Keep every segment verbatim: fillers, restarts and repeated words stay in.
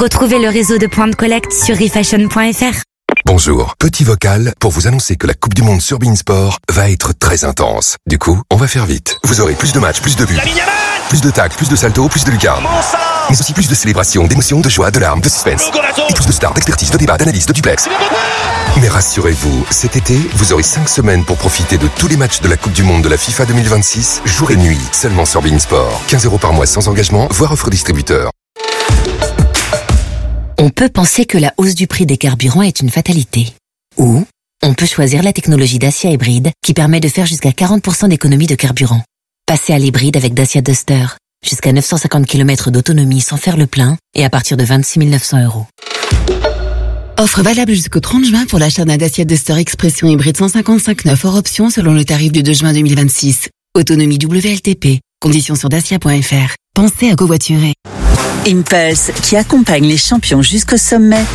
Retrouvez le réseau de points de collecte sur refashion point f r. Bonjour, petit vocal pour vous annoncer que la Coupe du Monde sur beIN Sport va être très intense. Du coup, on va faire vite. Vous aurez plus de matchs, plus de buts, plus de tacles, plus de saltos, plus de lucarnes. Mais aussi plus de célébrations, d'émotions, de joie, de larmes, de suspense. Et plus de stars, d'expertise, de débats, d'analyse, de duplex. Mais rassurez-vous, cet été, vous aurez cinq semaines pour profiter de tous les matchs de la Coupe du Monde de la FIFA deux mille vingt-six, jour et nuit, seulement sur beIN Sport. quinze euros par mois sans engagement, voire offre distributeur. On peut penser que la hausse du prix des carburants est une fatalité. Ou on peut choisir la technologie Dacia Hybride qui permet de faire jusqu'à quarante pour cent d'économie de carburant. Passez à l'hybride avec Dacia Duster. Jusqu'à neuf cent cinquante kilomètres d'autonomie sans faire le plein et à partir de vingt-six mille neuf cents euros. Offre valable jusqu'au trente juin pour l'achat d'un Dacia Duster Expression hybride cent cinquante-cinq neuf hors option selon le tarif du deux juin deux mille vingt-six. Autonomie W L T P. Conditions sur dacia point f r. Pensez à covoiturer. Impulse, qui accompagne les champions jusqu'au sommet,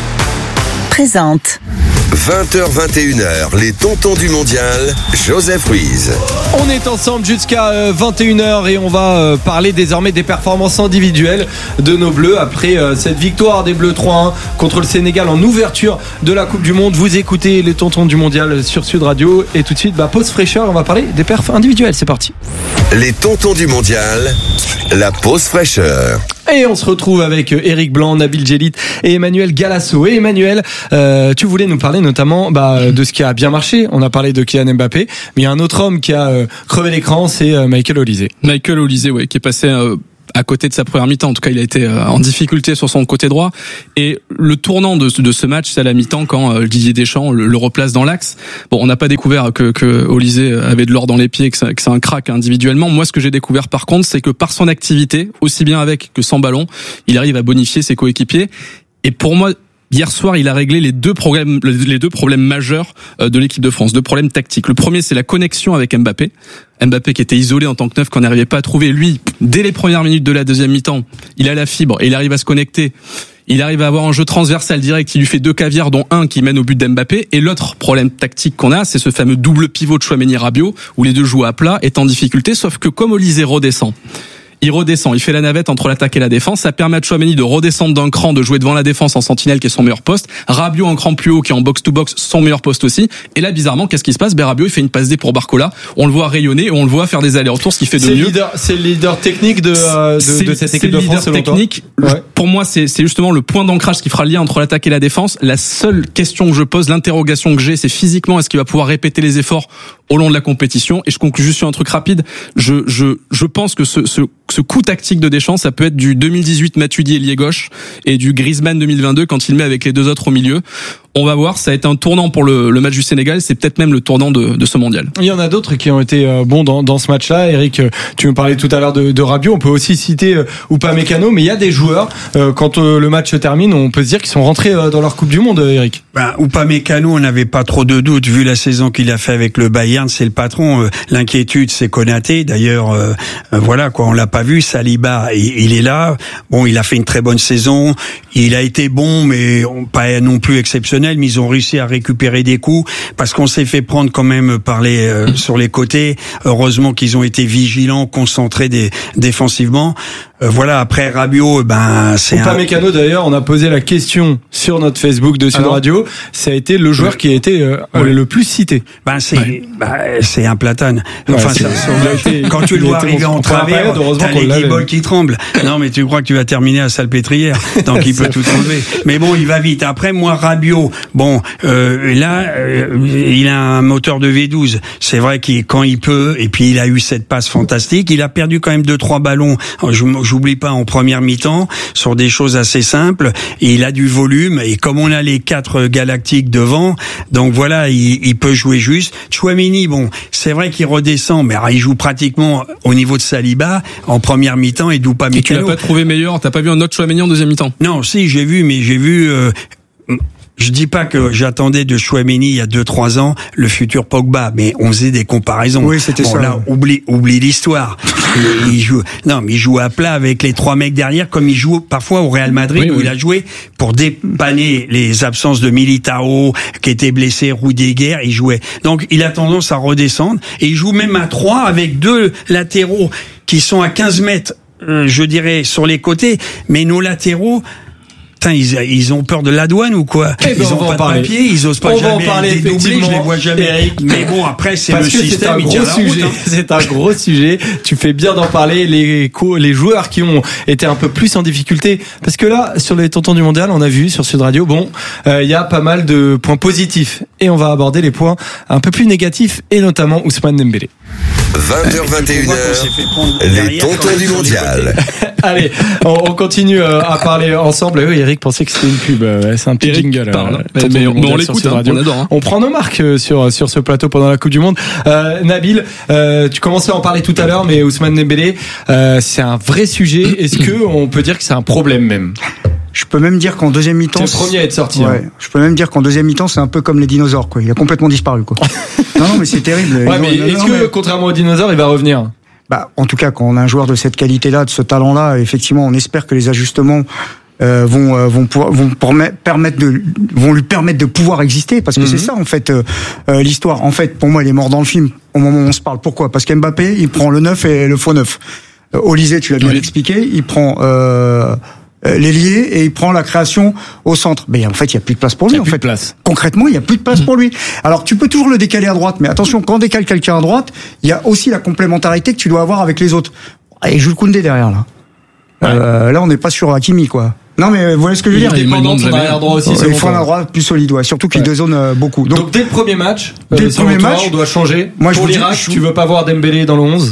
présente. vingt heures vingt et une heures, les tontons du mondial, Joseph Ruiz. On est ensemble jusqu'à vingt et une heures et on va parler désormais des performances individuelles de nos Bleus après cette victoire des Bleus trois un contre le Sénégal en ouverture de la Coupe du Monde. Vous écoutez les tontons du mondial sur Sud Radio et tout de suite, bah, pause fraîcheur, on va parler des perfs individuelles. C'est parti. Les tontons du mondial, la pause fraîcheur. Et on se retrouve avec Eric Blanc, Nabil Djellit et Emmanuel Galasso. Et Emmanuel, euh, tu voulais nous parler notamment bah, de ce qui a bien marché. On a parlé de Kylian Mbappé, mais il y a un autre homme qui a euh, crevé l'écran, c'est euh, Michael Olise. Michael Olise, ouais, qui est passé euh, à côté de sa première mi-temps. En tout cas, il a été euh, en difficulté sur son côté droit. Et le tournant de, de ce match, c'est à la mi-temps quand euh, Didier Deschamps le, le replace dans l'axe. Bon, on n'a pas découvert que, que Olise avait de l'or dans les pieds, que, ça, que c'est un crack individuellement. Moi, ce que j'ai découvert par contre, c'est que par son activité, aussi bien avec que sans ballon, il arrive à bonifier ses coéquipiers. Et pour moi, hier soir, il a réglé les deux problèmes, les deux problèmes majeurs de l'équipe de France, deux problèmes tactiques. Le premier, c'est la connexion avec Mbappé. Mbappé qui était isolé en tant que neuf, qu'on n'arrivait pas à trouver. Lui, dès les premières minutes de la deuxième mi-temps, il a la fibre et il arrive à se connecter. Il arrive à avoir un jeu transversal direct qui lui fait deux caviars, dont un qui mène au but d'Mbappé. Et l'autre problème tactique qu'on a, c'est ce fameux double pivot de Chouameni-Rabiot, où les deux jouent à plat, est en difficulté, sauf que comme Olise redescend, il redescend, il fait la navette entre l'attaque et la défense. Ça permet à Chouameni de redescendre d'un cran, de jouer devant la défense en sentinelle qui est son meilleur poste. Rabiot en cran plus haut qui est en box-to-box, son meilleur poste aussi. Et là, bizarrement, qu'est-ce qui se passe? Ben, Rabiot, il fait une passe D pour Barcola. On le voit rayonner et on le voit faire des allers-retours, ce qui fait de c'est mieux. Leader, c'est le leader technique de, euh, de, de cette équipe de France, selon toi? Technique. Ouais. Pour moi, c'est, c'est justement le point d'ancrage qui fera le lien entre l'attaque et la défense. La seule question que je pose, l'interrogation que j'ai, c'est physiquement, est-ce qu'il va pouvoir répéter les efforts au long de la compétition? Et je conclue juste sur un truc rapide. Je, je, je pense que ce, ce, ce coup tactique de Deschamps, ça peut être du deux mille dix-huit Matuidi ailier gauche et du Griezmann deux mille vingt-deux quand il met avec les deux autres au milieu. On va voir, ça a été un tournant pour le, le match du Sénégal, c'est peut-être même le tournant de, de ce mondial. Il y en a d'autres qui ont été euh, bons dans, dans ce match-là. Eric, tu me parlais tout à l'heure de, de Rabiot, on peut aussi citer euh, Upamecano, mais il y a des joueurs, euh, quand euh, le match se termine, on peut se dire qu'ils sont rentrés euh, dans leur Coupe du Monde, Eric. Ben, Upamecano, on n'avait pas trop de doutes, vu la saison qu'il a fait avec le Bayern, c'est le patron. Euh, l'inquiétude, c'est Konaté. D'ailleurs, euh, euh, voilà, quoi, on l'a pas vu. Saliba, il, il est là. Bon, il a fait une très bonne saison. Il a été bon, mais pas non plus exceptionnel, mais ils ont réussi à récupérer des coups parce qu'on s'est fait prendre quand même par les euh, sur les côtés. Heureusement qu'ils ont été vigilants, concentrés des, défensivement. Euh, voilà, après Rabiot, ben c'est un Upamecano d'ailleurs, on a posé la question sur notre Facebook de Sud Radio, ça a été le joueur ouais. qui a été euh, ouais. le plus cité. Ben c'est ouais. ben, c'est un platane. Enfin ouais, ça, ça, été, quand tu le vois arriver en travers, t'as les guibolles qui tremblent. Non mais tu crois que tu vas terminer à Salpêtrière, donc il peut tout enlever. Mais bon, il va vite. Après moi Rabiot, bon euh, là euh, il a un moteur de V douze. C'est vrai qu'il quand il peut, et puis il a eu cette passe fantastique. Il a perdu quand même deux trois ballons. Je, j'oublie pas en première mi-temps sur des choses assez simples. Et il a du volume et comme on a les quatre galactiques devant, donc voilà, il, il peut jouer juste. Chouameni, bon, c'est vrai qu'il redescend, mais alors, il joue pratiquement au niveau de Saliba en première mi-temps et Upamecano. Et tu l'as pas trouvé meilleur? T'as pas vu un autre Chouameni en deuxième mi-temps? Non, si j'ai vu, mais j'ai vu. Euh, Je dis pas que j'attendais de Chouameni il y a deux trois ans le futur Pogba, mais on faisait des comparaisons. Oui, c'était bon, ça. Là, oublie, oublie l'histoire. il, il joue, non, mais il joue à plat avec les trois mecs derrière, comme il joue parfois au Real Madrid, oui, où oui. il a joué pour dépanner les absences de Militao, qui était blessé, Rudiger, il jouait. Donc, il a tendance à redescendre, et il joue même à trois avec deux latéraux qui sont à quinze mètres, euh, je dirais, sur les côtés, mais nos latéraux, Putain, ils, ils ont peur de la douane ou quoi? Eh ben, ils ont pas de papier, ils osent pas on jamais va en parler, dédoubler, je les vois jamais. Eric. Mais bon, après, c'est Parce le que système, c'est un il tient gros la sujet. route, hein. C'est un gros sujet. Tu fais bien d'en parler. Les, co- les joueurs qui ont été un peu plus en difficulté. Parce que là, sur les tontons du mondial, on a vu sur Sud Radio, bon, il euh, y a pas mal de points positifs. Et on va aborder les points un peu plus négatifs, et notamment Ousmane Dembélé. vingt heures vingt et une heures, les tontons du mondial. Allez, on, on continue euh, à parler ensemble. Oui, Eric pensait que c'était une pub. Ouais, c'est un petit Eric jingle. parle. Euh, mais, mais, mais on l'écoute, hein, on adore. Hein. On prend nos marques euh, sur sur ce plateau pendant la Coupe du Monde. Euh, Nabil, euh, tu commençais à en parler tout à l'heure, mais Ousmane Dembélé, euh, c'est un vrai sujet. Est-ce que on peut dire que c'est un problème même? Je peux même dire qu'en deuxième mi-temps, c'est le premier à être sorti. Ouais, hein. Je peux même dire qu'en deuxième mi-temps, c'est un peu comme les dinosaures, quoi. Il a complètement disparu, quoi. non, non, mais c'est terrible. Ouais, non, mais non, est-ce non, que, mais... contrairement aux dinosaures, il va revenir? Bah, en tout cas, quand on a un joueur de cette qualité-là, de ce talent-là, effectivement, on espère que les ajustements euh, vont euh, vont pouvoir, vont permettre de vont lui permettre de pouvoir exister, parce que mm-hmm. c'est ça en fait euh, euh, l'histoire. En fait, pour moi, il est mort dans le film au moment où on se parle. Pourquoi? Parce qu'Mbappé, il prend le neuf et le faux neuf. Euh, Olysée, tu l'as bien oui. expliqué, il prend euh, l'ailier et il prend la création au centre. Mais en fait, il y a plus de place pour lui. Il y a en plus fait, de place. Concrètement, il y a plus de place mmh. pour lui. Alors, tu peux toujours le décaler à droite, mais attention, quand on décale quelqu'un à droite, il y a aussi la complémentarité que tu dois avoir avec les autres. Et Jules Koundé derrière là. Ouais. Euh, là, on n'est pas sur Hakimi, quoi. Non, mais vous voyez ce que je veux dire. Il dépendant de son arrière droit aussi. Il faut un droit plus solide, ouais. Surtout qu'il ouais. dézone euh, beaucoup. Donc, Donc, dès le premier match, dès euh, le premier match, on doit changer. Moi, pour l'Irak, je... tu veux pas voir Dembélé dans le onze?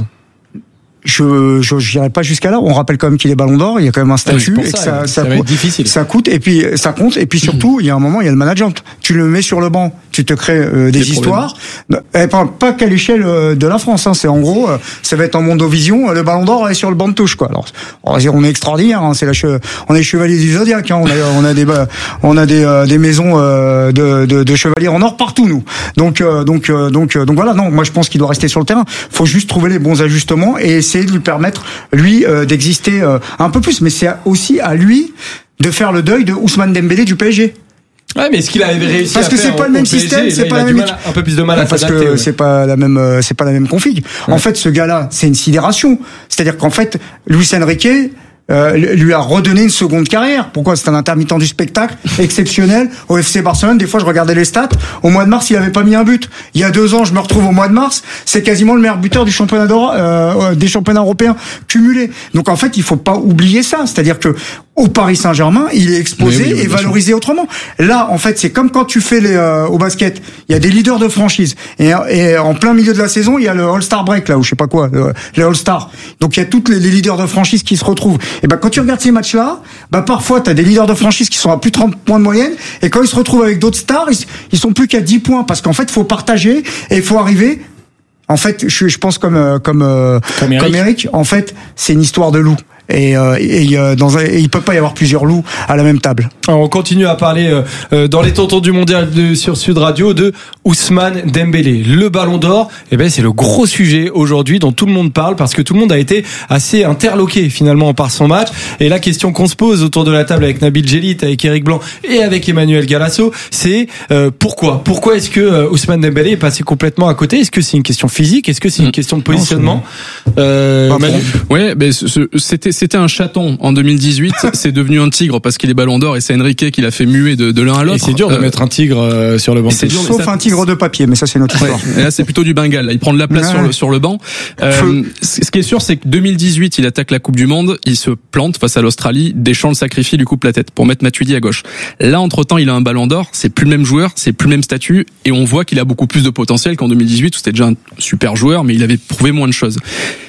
Je, je, j'irai pas jusqu'à là. On rappelle quand même qu'il est Ballon d'Or. Il y a quand même un statut oui, et ça, que ça, ça, ça, ça coûte, difficile. Ça coûte et puis ça compte. Et puis surtout, mmh. il y a un moment, il y a le management. Tu le mets sur le banc, tu te crées euh, des, des histoires. Et pas, pas qu'à l'échelle de la France. Hein. C'est en gros, euh, ça va être en Mondovision. Le Ballon d'Or est sur le banc de touche, quoi. Alors, on va dire, on est extraordinaire. Hein. C'est la, che... on est chevalier du Zodiac. Hein. On a, on a des, on a des, euh, des maisons euh, de, de, de chevaliers en or partout, nous. Donc, euh, donc, euh, donc, euh, donc voilà. Non, moi je pense qu'il doit rester sur le terrain. Faut juste trouver les bons ajustements et essayer de lui permettre lui euh, d'exister euh, un peu plus, mais c'est aussi à lui de faire le deuil de Ousmane Dembélé du P S G. Ouais, mais est-ce qu'il avait réussi parce à que faire c'est pas le même système, c'est pas la même un peu plus de mal à parce s'adapter, que ouais. c'est pas la même euh, c'est pas la même config. Ouais. En fait, ce gars-là, c'est une sidération. C'est-à-dire qu'en fait, Luis Enrique Euh, lui a redonné une seconde carrière. Pourquoi? C'est un intermittent du spectacle exceptionnel au F C Barcelone. Des fois, je regardais les stats. Au mois de mars, il avait pas mis un but. Il y a deux ans, je me retrouve au mois de mars. C'est quasiment le meilleur buteur du championnat d'Europe, euh, des championnats européens cumulés. Donc, en fait, il faut pas oublier ça. C'est-à-dire que au Paris Saint-Germain, il est exposé oui, oui, et valorisé sûr. autrement. Là, en fait, c'est comme quand tu fais les euh, au basket. Il y a des leaders de franchise et, et en plein milieu de la saison, il y a le All-Star Break là ou je sais pas quoi, le, les All-Star. Donc il y a toutes les, les leaders de franchise qui se retrouvent. Et ben quand tu regardes ces matchs-là, bah parfois tu as des leaders de franchise qui sont à plus de trente points de moyenne et quand ils se retrouvent avec d'autres stars, ils, ils sont plus qu'à dix points parce qu'en fait, il faut partager et il faut arriver. En fait, je, je pense comme comme euh, comme Eric. comme Eric. En fait, c'est une histoire de loup. Et, euh, et, euh, dans un, et il peut pas y avoir plusieurs loups à la même table. Alors on continue à parler euh, dans les tontons du mondial de, sur Sud Radio de Ousmane Dembélé, le Ballon d'Or. Et ben c'est le gros sujet aujourd'hui dont tout le monde parle parce que tout le monde a été assez interloqué finalement par son match. Et la question qu'on se pose autour de la table avec Nabil Djellit, avec Eric Blanc et avec Emmanuel Galasso, c'est euh, pourquoi Pourquoi est-ce que euh, Ousmane Dembélé est passé complètement à côté? Est-ce que c'est une question physique? Est-ce que c'est une question de positionnement? euh, Ouais, ben c'était c'était un chaton en deux mille dix-huit, c'est devenu un tigre parce qu'il est Ballon d'Or et c'est Enrique qui l'a fait muer de, de l'un à l'autre. Et c'est dur de euh, mettre un tigre euh, sur le banc. C'est dur, sauf ça, un tigre de papier, mais ça c'est notre histoire. Ouais, et là c'est plutôt du Bengale, là, il prend de la place ouais. sur le sur le banc. Euh, ce qui est sûr, c'est que deux mille dix-huit, il attaque la Coupe du Monde, il se plante face à l'Australie, Deschamps le sacrifie, lui coupe la tête pour mettre Matuidi à gauche. Là, entre-temps, il a un Ballon d'Or, c'est plus le même joueur, c'est plus le même statut et on voit qu'il a beaucoup plus de potentiel qu'en deux mille dix-huit où c'était déjà un super joueur, mais il avait prouvé moins de choses.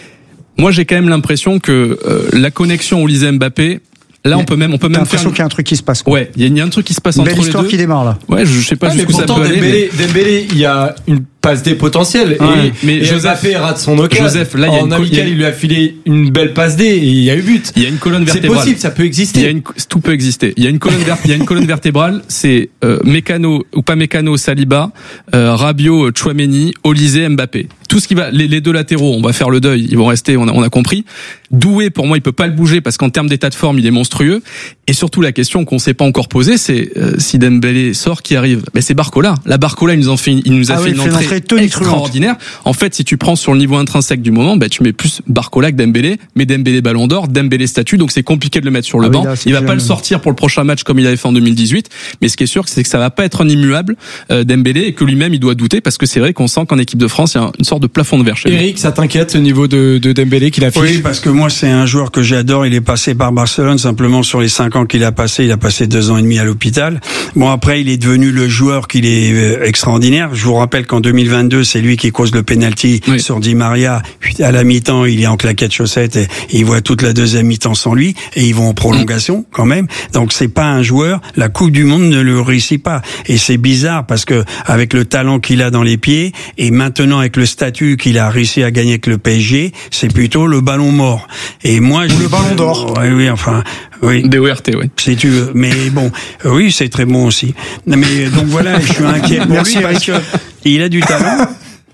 Moi, j'ai quand même l'impression que euh, la connexion Olysée-Mbappé, là, on peut même, on peut même faire. L'impression qu'il y a un truc qui se passe. Quoi. Ouais, il y a un truc qui se passe une entre les deux. Belle histoire qui démarre là. Ouais, je sais pas ah, jusqu'où ça peut aller. Dembélé, mais... Dembélé, il y a une passe D potentielle ouais, et, mais et Joseph rate son occasion. Joseph, là, il y a en une amical, il, il lui a filé une belle passe D et il y a eu but. Il y a une colonne vertébrale. C'est possible, ça peut exister. Il y a une, tout peut exister. Il y a une colonne, ver, il y a une colonne vertébrale, c'est euh, Mécano ou pas Mécano, Saliba, euh, Rabiot, Tchouaméni, Olysée, Mbappé. Tout ce qui va, les, les deux latéraux, on va faire le deuil, ils vont rester, on a, on a compris. Doué, pour moi, il peut pas le bouger parce qu'en termes d'état de forme, il est monstrueux. Et surtout, la question qu'on s'est pas encore posée, c'est euh, si Dembélé sort, qui arrive? Ben, c'est Barcola. La Barcola, il nous en fait, il nous a ah fait oui, une fait entrée, entrée extraordinaire. En fait, si tu prends sur le niveau intrinsèque du moment, ben, tu mets plus Barcola que Dembélé, mais Dembélé Ballon d'Or, Dembélé statut, donc c'est compliqué de le mettre sur le ah banc. Oui, là, il va pas le sortir pour le prochain match comme il avait fait en deux mille dix-huit, mais ce qui est sûr, c'est que ça va pas être un immuable, euh, Dembélé, et que lui-même, il doit douter, parce que c'est vrai qu'on sent qu'en équipe de France, il y a une sorte de plafond de verre chez lui. Eric, ça t'inquiète au niveau de, de Dembélé qu'il affiche? Oui, parce que moi, c'est un joueur que j'adore. Il est passé par Barcelone, simplement sur les cinq ans qu'il a passé, il a passé deux ans et demi à l'hôpital. Bon, après, il est devenu le joueur qu'il est euh, extraordinaire. Je vous rappelle qu'en deux mille vingt-deux, c'est lui qui cause le penalty oui. sur Di Maria. Puis à la mi-temps, il est en claquette chaussette et, et il voit toute la deuxième mi-temps sans lui et ils vont en prolongation quand même. Donc c'est pas un joueur. La Coupe du Monde ne le réussit pas. Et c'est bizarre parce que avec le talent qu'il a dans les pieds et maintenant avec le statut qu'il a réussi à gagner avec le P S G, c'est plutôt le ballon mort. Et moi, je le ballon d'or. Oui, oui, enfin, oui. D O R T, oui. Si tu veux. Mais bon, oui, c'est très bon aussi. Mais donc voilà, je suis inquiet pour lui parce que il a du talent.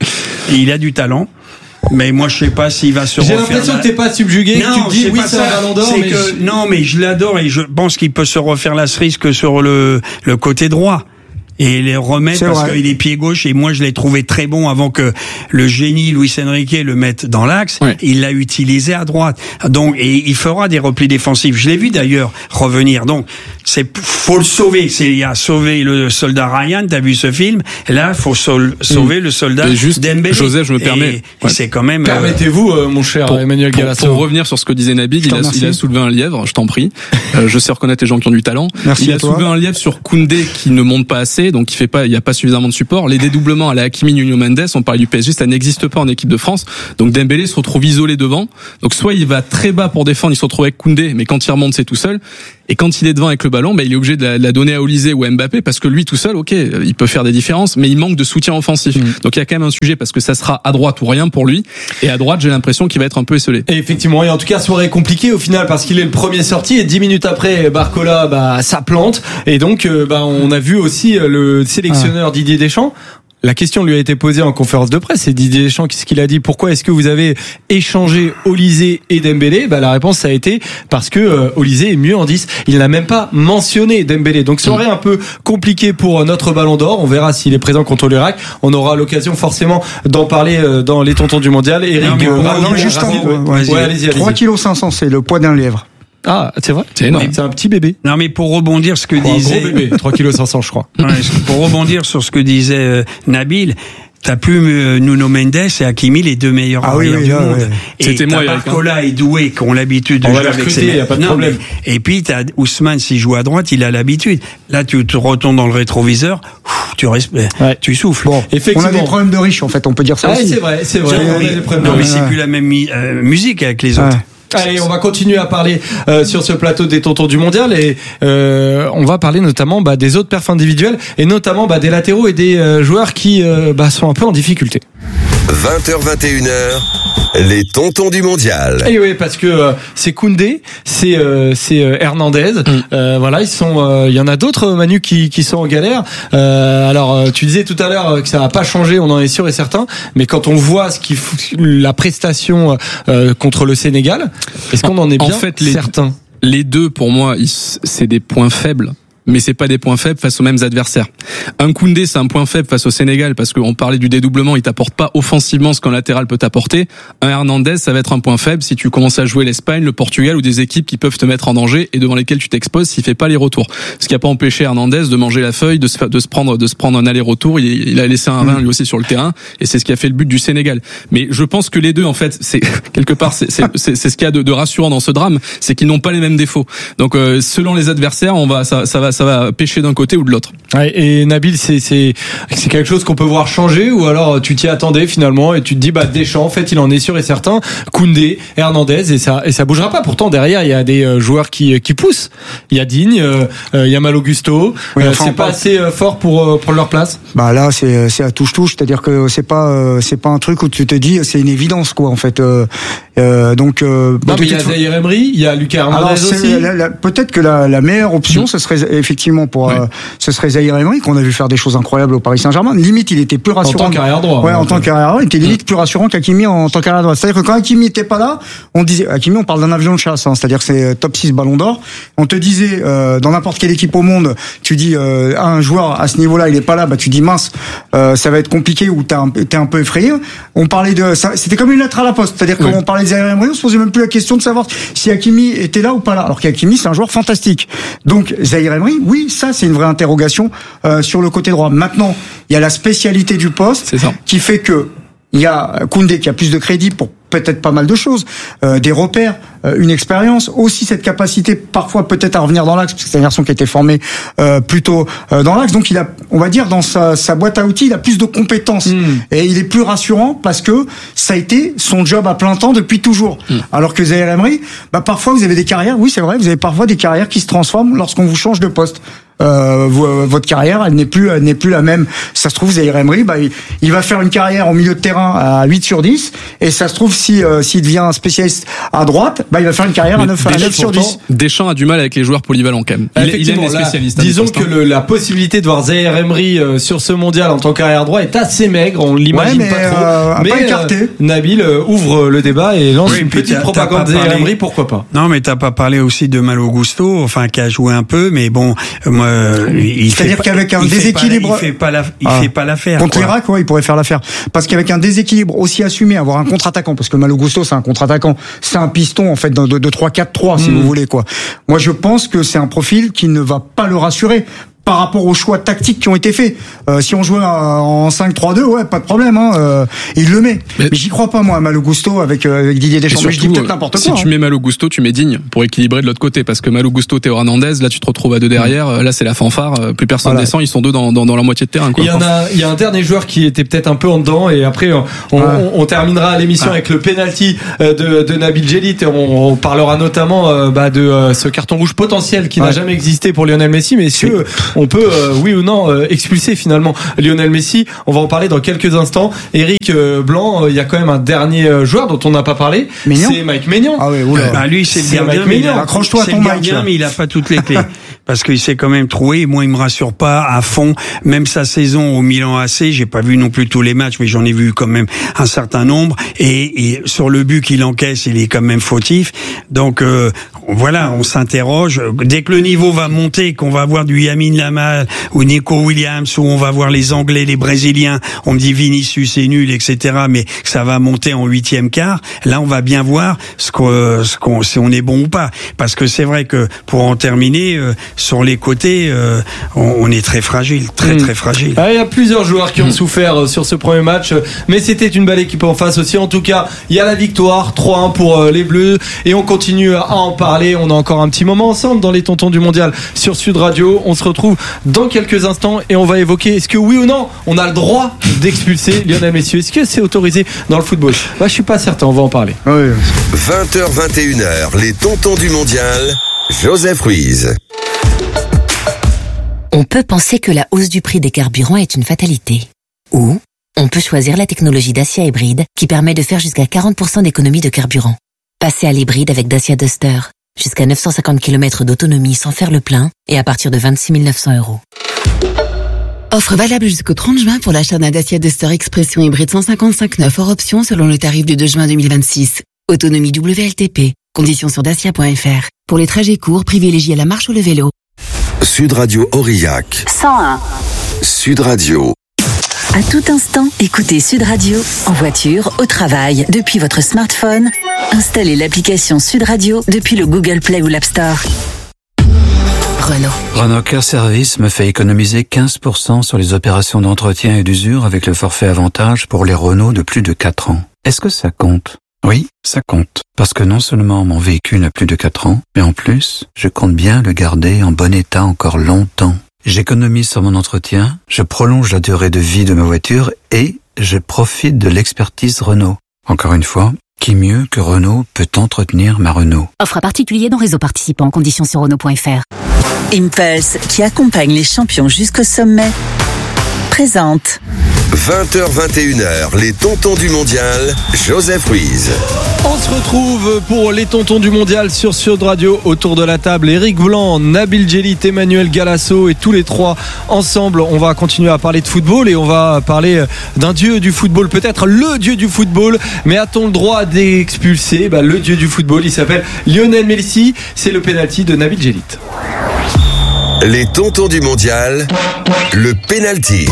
Il a du talent. Mais moi, je sais pas s'il va se J'ai refaire. J'ai l'impression que t'es pas subjugué, non, que tu te dis oui, c'est un ballon d'or. Mais que, je... Non, mais je l'adore et je pense qu'il peut se refaire la cerise que sur le, le côté droit. Et les remettre c'est parce qu'il est pied gauche et moi je l'ai trouvé très bon avant que le génie Luis Enrique le mette dans l'axe. Ouais. Il l'a utilisé à droite. Donc et il fera des replis défensifs. Je l'ai vu d'ailleurs revenir. Donc c'est faut le sauver. C'est il a sauvé le soldat Ryan. T'as vu ce film? Et là faut sauver mmh. le soldat juste, Dembélé. Joseph, je me permets. Et, ouais. et c'est quand même. Permettez-vous, euh, mon cher pour, Emmanuel Galasso. Pour, pour revenir sur ce que disait Nabil, il a, il a soulevé un lièvre. Je t'en prie. euh, je sais reconnaître les gens qui ont du talent. Merci il a soulevé un lièvre sur Koundé qui ne monte pas assez, donc il fait pas. Il y a pas suffisamment de support. Les dédoublements à la Hakimi, Nuno Mendes, on parlait du P S G, ça n'existe pas en équipe de France. Donc Dembélé se retrouve isolé devant. Donc soit il va très bas pour défendre, il se retrouve avec Koundé, mais quand il remonte, c'est tout seul. Et quand il est devant avec le ballon, bah, il est obligé de la, de la donner à Olysée ou à Mbappé parce que lui tout seul, ok, il peut faire des différences, mais il manque de soutien offensif. Mmh. Donc il y a quand même un sujet parce que ça sera à droite ou rien pour lui. Et à droite, j'ai l'impression qu'il va être un peu esselé. Et effectivement, et en tout cas, soirée compliquée au final parce qu'il est le premier sorti et dix minutes après, Barcola, bah, ça plante. Et donc, bah, on a vu aussi le sélectionneur ah. Didier Deschamps. La question lui a été posée en conférence de presse. Et Didier Deschamps, qu'est-ce qu'il a dit? Pourquoi est-ce que vous avez échangé Olysée et Dembélé? Bah, la réponse, ça a été parce que euh, Olysée est mieux en dix. Il n'a même pas mentionné Dembélé. Donc, soirée un peu compliquée pour notre Ballon d'Or. On verra s'il est présent contre l'Irak. On aura l'occasion forcément d'en parler euh, dans les tontons du mondial. Eric, non, mais, euh, non, non, juste un mot. Ouais, ouais, allez-y, allez-y. trois virgule cinq kilos, c'est le poids d'un lièvre. Ah, c'est vrai? C'est énorme. C'est un petit bébé. Non, mais pour rebondir ce que oh, disait. Un gros bébé. trois virgule cinq kilos, je crois. Ouais, pour rebondir sur ce que disait euh, Nabil. T'as plus euh, Nuno Mendes et Hakimi, les deux meilleurs ah arrières oui, oui, du là, monde. Ouais. Et C'était t'as moi, Barcola et Doué qui ont l'habitude de On jouer avec ses mecs. Y a pas de non, problème. Mais, et puis t'as Ousmane, s'il joue à droite, il a l'habitude. Là, tu te retournes dans le rétroviseur, ouf, tu restes, ouais. tu souffles. Bon, effectivement. On a des problèmes de riches, en fait, on peut dire ça ah, aussi. C'est vrai, c'est vrai. On a des problèmes non, mais c'est plus la même euh, musique avec les autres. Ouais. Allez, on va continuer à parler euh, sur ce plateau des tontons du mondial et euh, on va parler notamment bah, des autres perfs individuels et notamment bah, des latéraux et des euh, joueurs qui euh, bah, sont un peu en difficulté. vingt heures vingt et une heures, les tontons du mondial. Et oui, parce que euh, c'est Koundé, c'est euh, c'est euh, Hernandez. Mm. Euh, voilà, ils sont. Il euh, y en a d'autres, Manu, qui qui sont en galère. Euh, alors, tu disais tout à l'heure que ça n'a pas changé, on en est sûr et certain. Mais quand on voit ce qui la prestation euh, contre le Sénégal, est-ce qu'on en est bien en fait, les, certain? Les deux, pour moi, ils, c'est des points faibles. Mais c'est pas des points faibles face aux mêmes adversaires. Un Koundé, c'est un point faible face au Sénégal parce qu'on parlait du dédoublement, il t'apporte pas offensivement ce qu'un latéral peut t'apporter. Un Hernandez, ça va être un point faible si tu commences à jouer l'Espagne, le Portugal ou des équipes qui peuvent te mettre en danger et devant lesquelles tu t'exposes s'il fait pas les retours. Ce qui a pas empêché Hernandez de manger la feuille, de se, de se prendre, de se prendre un aller-retour. Il, il a laissé un rein lui aussi sur le terrain et c'est ce qui a fait le but du Sénégal. Mais je pense que les deux, en fait, c'est quelque part, c'est, c'est, c'est, c'est ce qu'il y a de, de rassurant dans ce drame, c'est qu'ils n'ont pas les mêmes défauts. Donc, euh, selon les adversaires, on va, ça, ça va. ça va pêcher d'un côté ou de l'autre. Ouais, et Nabil, c'est c'est c'est quelque chose qu'on peut voir changer ou alors tu t'y attendais finalement et tu te dis bah Deschamps en fait il en est sûr et certain, Koundé, Hernandez et ça et ça bougera pas. Pourtant derrière il y a des euh, joueurs qui qui poussent. Il y a Digne, euh, il y a Malo Gusto. Oui, enfin, euh, c'est pas assez euh, fort pour euh, prendre leur place. Bah là c'est c'est à touche-touche, c'est-à-dire que c'est pas euh, c'est pas un truc où tu te dis c'est une évidence quoi en fait. Euh, euh, donc euh, non, mais il y a Zaïre Emery, il y a Lucas Hernandez alors, aussi. La, la, peut-être que la, la meilleure option, mmh. ce serait effectivement, pour, ouais. euh, ce serait Zaïre Emery, qu'on a vu faire des choses incroyables au Paris Saint-Germain. Limite, il était plus rassurant. En tant qu'arrière droit. Ouais, en tant qu'arrière droit, il était limite plus rassurant qu'Hakimi en tant qu'arrière droit. C'est-à-dire que quand Hakimi était pas là, on disait, Hakimi, on parle d'un avion de chasse, hein, c'est-à-dire que c'est top six ballon d'or. On te disait, euh, dans n'importe quelle équipe au monde, tu dis, euh, un joueur à ce niveau-là, il est pas là, bah, tu dis mince, euh, ça va être compliqué ou t'es un, t'es un peu effrayé. On parlait de, ça, c'était comme une lettre à la poste. C'est-à-dire oui. qu'on parlait de Zaïre Emery, on se posait même plus la question de savoir si Hakimi était là ou pas là. Alors qu'Hakimi, c'est un joueur fantastique. Donc, Zaïre Emery, oui, ça, c'est une vraie interrogation, euh, sur le côté droit. Maintenant, il y a la spécialité du poste qui fait que il y a Koundé qui a plus de crédit pour peut-être pas mal de choses, euh, des repères, euh, une expérience, aussi cette capacité parfois peut-être à revenir dans l'axe, parce que c'est un garçon qui a été formé euh, plutôt euh, dans l'axe, donc il a, on va dire, dans sa, sa boîte à outils, il a plus de compétences mmh. et il est plus rassurant parce que ça a été son job à plein temps depuis toujours. Mmh. Alors que Zaïre Emery, bah parfois vous avez des carrières, oui c'est vrai, vous avez parfois des carrières qui se transforment lorsqu'on vous change de poste. Euh, votre carrière, elle n'est plus, elle n'est plus la même. Ça se trouve, Zaïre Emery, bah, il, il va faire une carrière au milieu de terrain à huit sur dix, et ça se trouve, si, euh, s'il devient un spécialiste à droite, bah, il va faire une carrière à neuf, à neuf sur dix. Deschamps a du mal avec les joueurs polyvalents, quand même. Il, il aime les spécialistes. Là, disons que le, la possibilité de voir Zaïre Emery euh, sur ce mondial en tant qu'arrière droit est assez maigre, on l'imagine ouais, mais, pas trop. Euh, mais, pas écarté. Euh, Nabil euh, ouvre le débat et lance oui, une petite propagande Zaïre Emery, pourquoi pas. Non, mais t'as pas parlé aussi de Malo Gusto, enfin, qui a joué un peu, mais bon, moi, il C'est-à-dire qu'avec un il déséquilibre, fait pas, il fait pas la, il ah. fait pas l'affaire. Contre l'Irak, ouais, il pourrait faire l'affaire. Parce qu'avec un déséquilibre aussi assumé, avoir un contre-attaquant, parce que Malo Gusto, c'est un contre-attaquant, c'est un piston, en fait, de, de trois quatre trois, si mmh. vous voulez, quoi. Moi, je pense que c'est un profil qui ne va pas le rassurer. Par rapport aux choix tactiques qui ont été faits. Euh, si on jouait en cinq trois deux, ouais, pas de problème, hein, euh, il le met. Mais, mais j'y crois pas, moi, à Malo Gusto avec, euh, avec Didier Deschamps. Surtout, mais je dis peut-être n'importe si quoi. Si tu hein. mets Malo Gusto, tu mets Digne pour équilibrer de l'autre côté, parce que Malo Gusto, Théo Hernandez, là tu te retrouves à deux derrière, mmh. là c'est la fanfare, plus personne voilà. descend, ils sont deux dans, dans, dans la moitié de terrain. Quoi. Il y en a, il y a un dernier joueur qui était peut-être un peu en dedans, et après on, on, ouais. on, on terminera l'émission ouais. avec le penalty de, de Nabil Djellit, et on, on parlera notamment euh, bah, de euh, ce carton rouge potentiel qui ouais. n'a jamais existé pour Lionel Messi, mais est-ce que on peut, euh, oui ou non, expulser finalement Lionel Messi? On va en parler dans quelques instants. Eric Blanc, il y a quand même un dernier joueur dont on n'a pas parlé, Maignan. C'est Mike Maignan. Ah oui, oula. Bah lui c'est le gardien, mais accroche-toi à ton gardien, mais il a pas toutes les clés. Parce qu'il s'est quand même troué. Moi, il me rassure pas à fond. Même sa saison au Milan A C, j'ai pas vu non plus tous les matchs, mais j'en ai vu quand même un certain nombre. Et, et sur le but qu'il encaisse, il est quand même fautif. Donc euh, voilà, on s'interroge. Dès que le niveau va monter, qu'on va voir du Lamine Yamal ou Nico Williams, où on va voir les Anglais, les Brésiliens, on me dit Vinicius est nul, et cetera. Mais ça va monter en huitième quart. Là, on va bien voir ce qu'on, ce qu'on, si on est bon ou pas. Parce que c'est vrai que pour en terminer. Euh, Sur les côtés, euh, on, on est très fragile, très mmh. très fragile. Ah, il y a plusieurs joueurs qui ont mmh. souffert sur ce premier match, mais c'était une belle équipe en face aussi. En tout cas, il y a la victoire, trois un pour les Bleus, et on continue à en parler. On a encore un petit moment ensemble dans les Tontons du Mondial sur Sud Radio. On se retrouve dans quelques instants et on va évoquer est-ce que oui ou non, on a le droit d'expulser Lionel Messi. Est-ce que c'est autorisé dans le football? Bah, je suis pas certain. On va en parler. Oui. vingt heures vingt et une heures, les Tontons du Mondial. Joseph Ruiz. On peut penser que la hausse du prix des carburants est une fatalité. Ou on peut choisir la technologie Dacia hybride qui permet de faire jusqu'à quarante pour cent d'économie de carburant. Passez à l'hybride avec Dacia Duster. Jusqu'à neuf cent cinquante kilomètres d'autonomie sans faire le plein et à partir de vingt-six mille neuf cents euros. Offre valable jusqu'au trente juin pour l'achat d'un Dacia Duster Expression hybride cent cinquante-cinq neuf hors option selon le tarif du deux juin deux mille vingt-six. Autonomie W L T P. Conditions sur dacia point f r. Pour les trajets courts, privilégiez la marche ou le vélo. Sud Radio Aurillac. cent un. Sud Radio. À tout instant, écoutez Sud Radio en voiture, au travail, depuis votre smartphone. Installez l'application Sud Radio depuis le Google Play ou l'App Store. Renault. Renault Care Service me fait économiser quinze pour cent sur les opérations d'entretien et d'usure avec le forfait avantage pour les Renault de plus de quatre ans. Est-ce que ça compte? Oui, ça compte. Parce que non seulement mon véhicule a plus de quatre ans, mais en plus, je compte bien le garder en bon état encore longtemps. J'économise sur mon entretien, je prolonge la durée de vie de ma voiture et je profite de l'expertise Renault. Encore une fois, qui mieux que Renault peut entretenir ma Renault? Offre à particulier dans réseau participant, conditions sur Renault point f r. Impulse, qui accompagne les champions jusqu'au sommet, présente vingt heures vingt et une heures, les tontons du mondial, Joseph Ruiz. On se retrouve pour les tontons du mondial sur Sud Radio. Autour de la table, Eric Blanc, Nabil Djellit, Emmanuel Galasso, et tous les trois ensemble, on va continuer à parler de football et on va parler d'un dieu du football, peut-être le dieu du football. Mais a-t-on le droit d'expulser bah, le dieu du football? Il s'appelle Lionel Messi. C'est le penalty de Nabil Djellit. Les tontons du mondial, le penalty.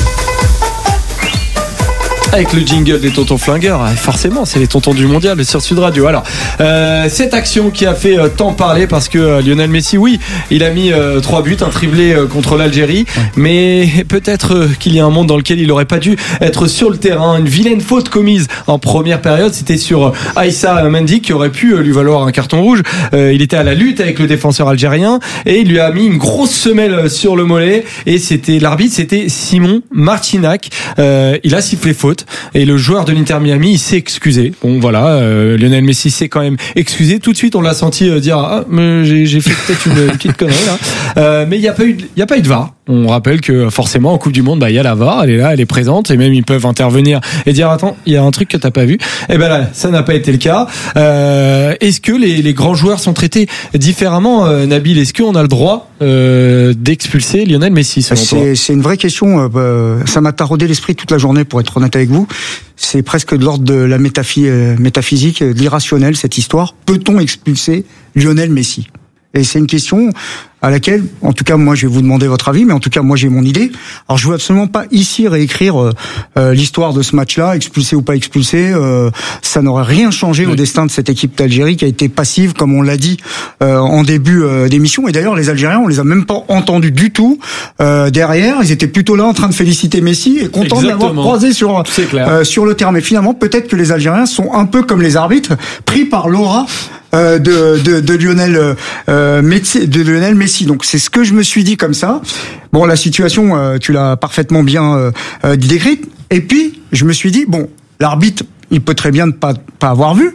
Avec le jingle des tontons flingueurs, forcément, c'est les tontons du mondial sur Sud Radio. Alors, euh, cette action qui a fait euh, tant parler parce que euh, Lionel Messi, oui, il a mis euh, trois buts, un triplé euh, contre l'Algérie, ouais. mais peut-être euh, qu'il y a un monde dans lequel il n'aurait pas dû être sur le terrain. Une vilaine faute commise en première période, c'était sur euh, Aïssa Mendy qui aurait pu euh, lui valoir un carton rouge. Euh, il était à la lutte avec le défenseur algérien et il lui a mis une grosse semelle sur le mollet et c'était l'arbitre, c'était Simon Martinac. Euh, il a sifflé faute. Et le joueur de l'Inter Miami, il s'est excusé. Bon, voilà, euh, Lionel Messi s'est quand même excusé. Tout de suite, on l'a senti euh, dire ah, mais j'ai, j'ai fait peut-être une, une petite connerie là. Euh, mais il n'y a pas eu, il y a pas eu de V A R. On rappelle que forcément en Coupe du Monde, bah il y a la V A R, elle est là, elle est présente, et même ils peuvent intervenir et dire attends, il y a un truc que t'as pas vu. Et ben là, ça n'a pas été le cas. Euh, est-ce que les, les grands joueurs sont traités différemment, euh, Nabil? Est-ce qu'on a le droit euh, d'expulser Lionel Messi selon c'est, toi? C'est une vraie question. Euh, ça m'a taraudé l'esprit toute la journée, pour être honnête avec vous. C'est presque de l'ordre de la métaphy- euh, métaphysique, de l'irrationnel, cette histoire. Peut-on expulser Lionel Messi? Et c'est une question à laquelle, en tout cas, moi, je vais vous demander votre avis, mais en tout cas, moi, j'ai mon idée. Alors, je veux absolument pas ici réécrire euh, l'histoire de ce match-là, expulsé ou pas expulsé. Euh, ça n'aurait rien changé oui. au destin de cette équipe d'Algérie qui a été passive, comme on l'a dit euh, en début euh, d'émission. Et d'ailleurs, les Algériens, on les a même pas entendus du tout euh, derrière. Ils étaient plutôt là en train de féliciter Messi et contents Exactement. de l'avoir croisé sur euh, sur le terrain. Mais finalement, peut-être que les Algériens sont un peu comme les arbitres, pris par l'aura Euh, de, de, de Lionel euh, Messi, de Lionel Messi. Donc c'est ce que je me suis dit comme ça. Bon, la situation, euh, tu l'as parfaitement bien euh, euh, décrite. Et puis je me suis dit bon, l'arbitre, il peut très bien ne pas pas avoir vu.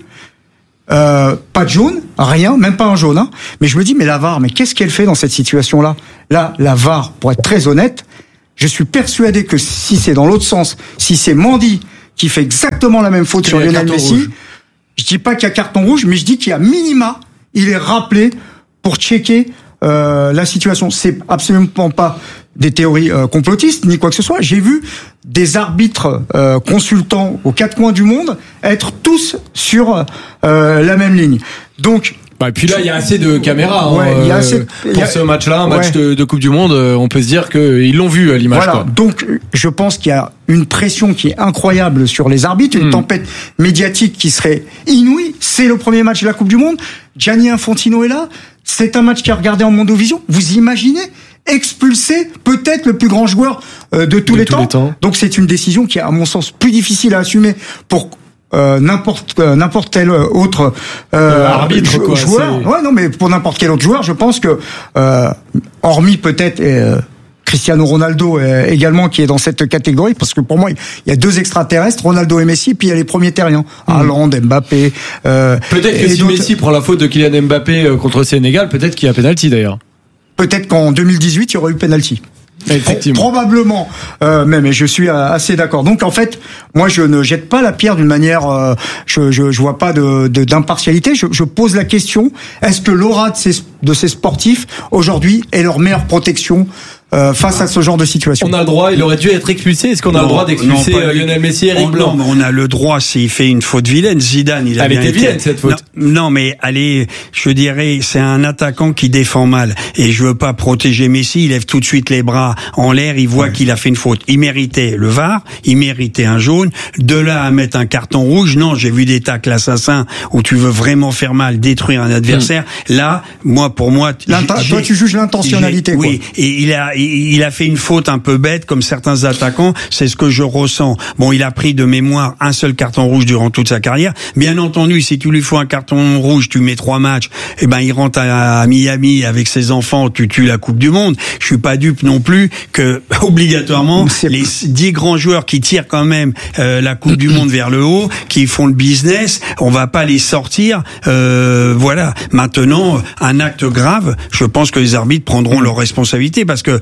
Euh, pas de jaune, rien, même pas un jaune. Hein. Mais je me dis mais la V A R, mais qu'est-ce qu'elle fait dans cette situation-là? Là, la V A R, pour être très honnête, je suis persuadé que si c'est dans l'autre sens, si c'est Mendy qui fait exactement la même faute que sur Lionel Messi. Rouge. Je dis pas qu'il y a carton rouge, mais je dis qu'il y a minima, il est rappelé pour checker euh, la situation. C'est absolument pas des théories euh, complotistes ni quoi que ce soit. J'ai vu des arbitres euh, consultants aux quatre coins du monde être tous sur euh, la même ligne. Donc Bah, et puis là, il y a assez de caméras ouais, hein, il y a assez de... pour a... ce match-là, un match ouais. de, de Coupe du Monde. On peut se dire qu'ils l'ont vu à l'image. Voilà. Quoi. Donc, je pense qu'il y a une pression qui est incroyable sur les arbitres, une mmh. tempête médiatique qui serait inouïe. C'est le premier match de la Coupe du Monde. Gianni Infantino est là. C'est un match qui est regardé en Mondovision. Vous imaginez expulser peut-être le plus grand joueur euh, de, tous, de les, tous temps. les temps. Donc, c'est une décision qui est, à mon sens, plus difficile à assumer pour Euh, n'importe euh, n'importe quel autre euh, euh, arbitre jou- quoi, joueur. C'est... Ouais, non, mais pour n'importe quel autre joueur, je pense que euh, hormis peut-être euh, Cristiano Ronaldo euh, également qui est dans cette catégorie, parce que pour moi il y a deux extraterrestres, Ronaldo et Messi, puis il y a les premiers terriens, mmh. Haaland, Mbappé. Euh, peut-être que si d'autres... Messi prend la faute de Kylian Mbappé contre le Sénégal, peut-être qu'il y a penalty d'ailleurs. Peut-être qu'en deux mille dix-huit il y aurait eu penalty. Effectivement. Probablement, euh, mais, mais je suis assez d'accord. Donc en fait, moi je ne jette pas la pierre d'une manière, euh, je, je je vois pas de, de d'impartialité. Je, je pose la question est-ce que l'aura de ces de ces sportifs aujourd'hui est leur meilleure protection euh, face à ce genre de situation? On a le droit, il aurait dû être expulsé. Est-ce qu'on a non, le droit d'expulser non, Lionel Messi, Eric Blanc? Non, on a le droit s'il fait une faute vilaine. Zidane, il a Elle bien était été... vilaine cette faute. Non, non, mais allez, je dirais, c'est un attaquant qui défend mal. Et je veux pas protéger Messi. Il lève tout de suite les bras en l'air. Il voit ouais. qu'il a fait une faute. Il méritait le V A R. Il méritait un jaune. De là à mettre un carton rouge, non. J'ai vu des tacles assassins où tu veux vraiment faire mal, détruire un adversaire. Mmh. Là, moi, pour moi, L'inten- toi, tu juges l'intentionnalité. Quoi. Oui, et il a, il a fait une faute un peu bête, comme certains attaquants. C'est ce que je ressens. Bon, il a pris de mémoire un seul carton rouge durant toute sa carrière. Bien entendu, si tu lui fais un carton rouge, tu mets trois matchs. Eh ben, il rentre à, à Miami avec ses enfants. Tu tues la Coupe du Monde. Je suis pas dupe non plus que obligatoirement c'est... les dix grands joueurs qui tirent quand même euh, la Coupe du Monde vers le haut, qui font le business, on va pas les sortir. Euh, voilà. Maintenant, un acte grave. Je pense que les arbitres prendront leurs responsabilités parce que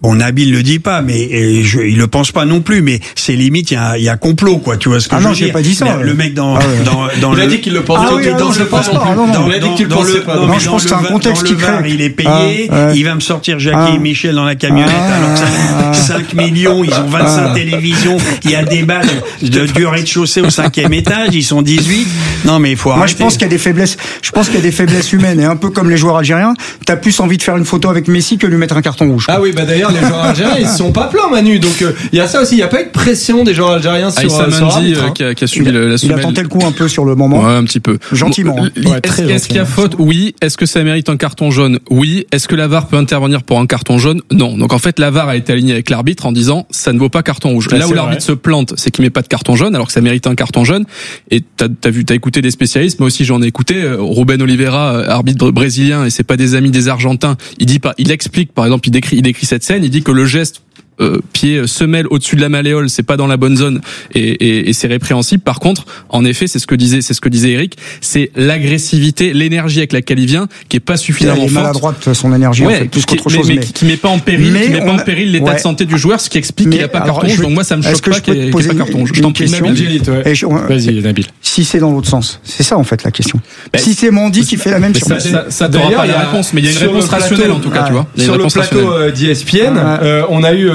bon, Nabil le dit pas, mais et je, il le pense pas non plus, mais c'est limite, il y a, il y a complot, quoi. Tu vois ce que ah je non, veux dire? j'ai pas dit ça. Le, le mec dans, ah ouais. dans, dans il le. a dit qu'il le pense. Ah oui, dans non, je le pense pas. Non, non. Il a dit que tu le pensais pas. Non, je pense que c'est un contexte qui crée. Il est payé, ah, ouais. il va me sortir Jackie ah. et Michel dans la camionnette, ah. alors que cinq millions, ils ont vingt-cinq ah. télévisions, il y a des balles de, du rez-de-chaussée au cinquième étage, ils sont dix-huit. Non, mais il faut arrêter. Moi, je pense qu'il y a des faiblesses, je pense qu'il y a des faiblesses humaines, et un peu comme les joueurs algériens, t'as plus envie de faire une photo avec Messi que de lui mettre un carton rouge. Ah oui, bah d'ailleurs, les joueurs algériens, ils se sont pas plaints, Manu, donc il euh, y a ça aussi, il y a pas eu de pression des joueurs algériens sur, Aïssa sur Mandi, euh, qui a, qui a suivi il, la, la il a tenté le coup un peu sur le moment. Ouais, un petit peu. Gentiment. Bon, hein. ouais, est-ce, est-ce qu'il y a faute? Oui. Est-ce que ça mérite un carton jaune? Oui. Est-ce que la V A R peut intervenir pour un carton jaune? Non. Donc en fait, la V A R a été alignée avec l'arbitre en disant ça ne vaut pas carton rouge. Ouais, là où l'arbitre vrai. se plante, c'est qu'il met pas de carton jaune alors que ça mérite un carton jaune. Et t'as, t'as vu, t'as écouté des spécialistes, moi aussi j'en ai écouté. Ruben Oliveira, arbitre brésilien, et c'est pas des amis des Argentins. Il dit pas, il explique par exemple, il décrit, il décrit cette scène, il dit que le geste Euh, pied semelle au-dessus de la malléole, c'est pas dans la bonne zone et, et, et c'est répréhensible. Par contre, en effet, c'est ce que disait, c'est ce que disait Eric, c'est l'agressivité, l'énergie avec laquelle il vient, qui est pas suffisamment forte. Il est maladroite son énergie, ouais, en fait, plus qui, qu'autre mais, chose. Mais, mais qui met pas en péril, mais qui met pas en a, péril l'état ouais. de santé du joueur, ce qui explique mais qu'il n'y a pas alors, carton rouge. Donc moi, ça me choque pas qu'il n'y ait pas carton rouge. Je t'en prie, Nabil. Vas-y, Nabil. Si c'est dans l'autre sens, c'est ça en fait la question. Si c'est Mandy qui fait la même chose, ça t'aura pas la réponse, mais il y a une réponse rationnelle en tout cas, tu vois. Sur le plateau d'E S P N, on a eu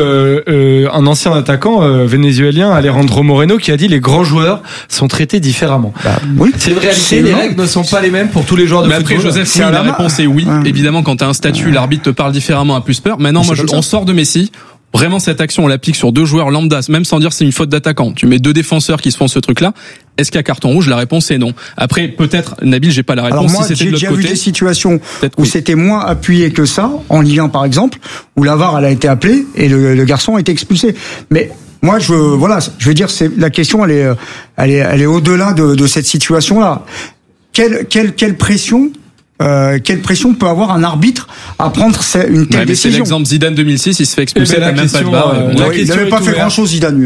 un ancien attaquant euh, vénézuélien, Alejandro Moreno, qui a dit les grands joueurs sont traités différemment. Bah, oui, c'est une réalité, c'est les règles ne sont pas les mêmes pour tous les joueurs de mais football. Mais après, Joseph, oui, la réponse est oui. Ouais. Évidemment, quand tu as un statut, l'arbitre te parle différemment, a plus peur. Maintenant, moi, je, on sort de Messi. Vraiment, cette action, on l'applique sur deux joueurs lambda, même sans dire c'est une faute d'attaquant. Tu mets deux défenseurs qui se font ce truc-là. Est-ce qu'il y a carton rouge? La réponse est non. Après, peut-être, Nabil, j'ai pas la réponse. Alors moi, si c'était j'ai de l'autre déjà côté, vu des situations où oui. c'était moins appuyé que ça, en Ligue un par exemple, où la V A R elle a été appelée et le, le garçon a été expulsé. Mais moi, je voilà, je veux dire, c'est la question, elle est, elle est, elle est au-delà de, de cette situation-là. Quelle, quelle, quelle pression? Euh, quelle pression peut avoir un arbitre à prendre une telle ouais, décision? C'est l'exemple Zidane deux mille six, il se fait expulser, t'as même pas de barre. Euh, ouais, il n'avait pas fait grand chose, Zidane.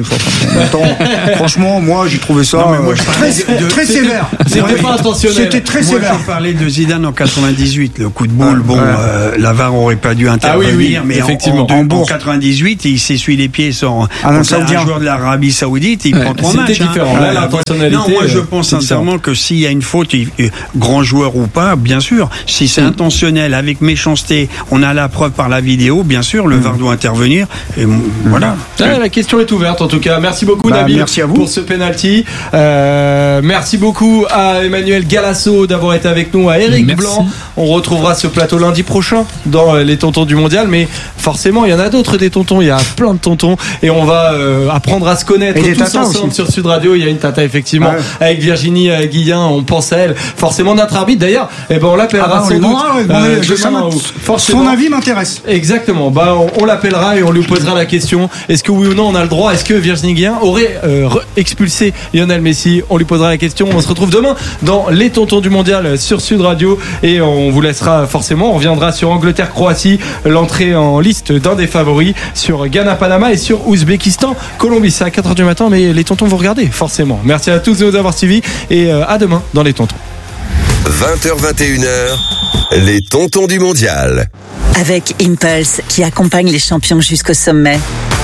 Franchement, moi, j'ai trouvé ça non, moi, très, de, très sévère. C'était ouais, pas intentionnel. C'était très moi, sévère. Je parlais de Zidane en quatre-vingt-dix-huit, le coup de boule. Ouais, bon, ouais. Euh, la V A R aurait pas dû intervenir, ah, oui, oui, mais effectivement, en, en, en, en quatre-vingt-dix-huit, il s'essuie les pieds sur ah, un joueur de l'Arabie Saoudite, il prend trois matchs. C'était différent. Là, l'intentionnalité. Non, moi, je pense sincèrement que s'il y a une faute, grand joueur ou pas, bien sûr, si c'est intentionnel, avec méchanceté, on a la preuve par la vidéo, bien sûr, le mmh. V A R doit intervenir. Et voilà. Ah, la question est ouverte en tout cas. Merci beaucoup bah, Nabil merci à vous. pour ce penalty. Euh, merci beaucoup à Emmanuel Galasso d'avoir été avec nous, à Eric merci. Blanc. On retrouvera ce plateau lundi prochain dans les tontons du mondial, mais forcément il y en a d'autres des tontons, il y a plein de tontons et on va euh, apprendre à se connaître et tous ensemble aussi. Sur Sud Radio. Il y a une tata effectivement ouais. avec Virginie euh, Guillen, on pense à elle. Forcément notre arbitre d'ailleurs, et ben on l'appellera ah bah, sans doute. Ouais, euh, je son avis m'intéresse. Exactement. Bah, on, on l'appellera et on lui posera la question. Est-ce que oui ou non on a le droit? Est-ce que Virginie Guillen aurait euh, expulsé Lionel Messi? On lui posera la question. On se retrouve demain dans les tontons du mondial sur Sud Radio et on vous laissera forcément. On reviendra sur Angleterre-Croatie, l'entrée en liste d'un des favoris, sur Ghana-Panama et sur Ouzbékistan-Colombie. C'est à quatre heures du matin, mais les tontons vont regarder forcément. Merci à tous de nous avoir suivis et euh, à demain dans les tontons. vingt heures vingt et une heures, les tontons du mondial. Avec Impulse, qui accompagne les champions jusqu'au sommet.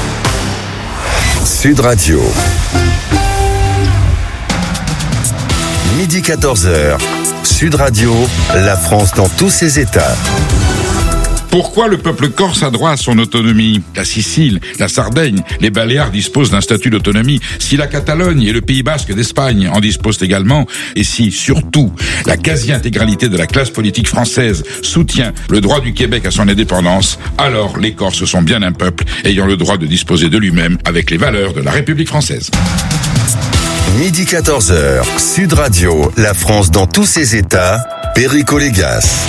Sud Radio. Midi quatorze heures. Sud Radio, la France dans tous ses états. Pourquoi le peuple corse a droit à son autonomie? La Sicile, la Sardaigne, les Baléares disposent d'un statut d'autonomie. Si la Catalogne et le Pays Basque d'Espagne en disposent également, et si, surtout, la quasi-intégralité de la classe politique française soutient le droit du Québec à son indépendance, alors les Corses sont bien un peuple ayant le droit de disposer de lui-même avec les valeurs de la République française. Midi quatorze heures, Sud Radio, la France dans tous ses états, Perico Légas.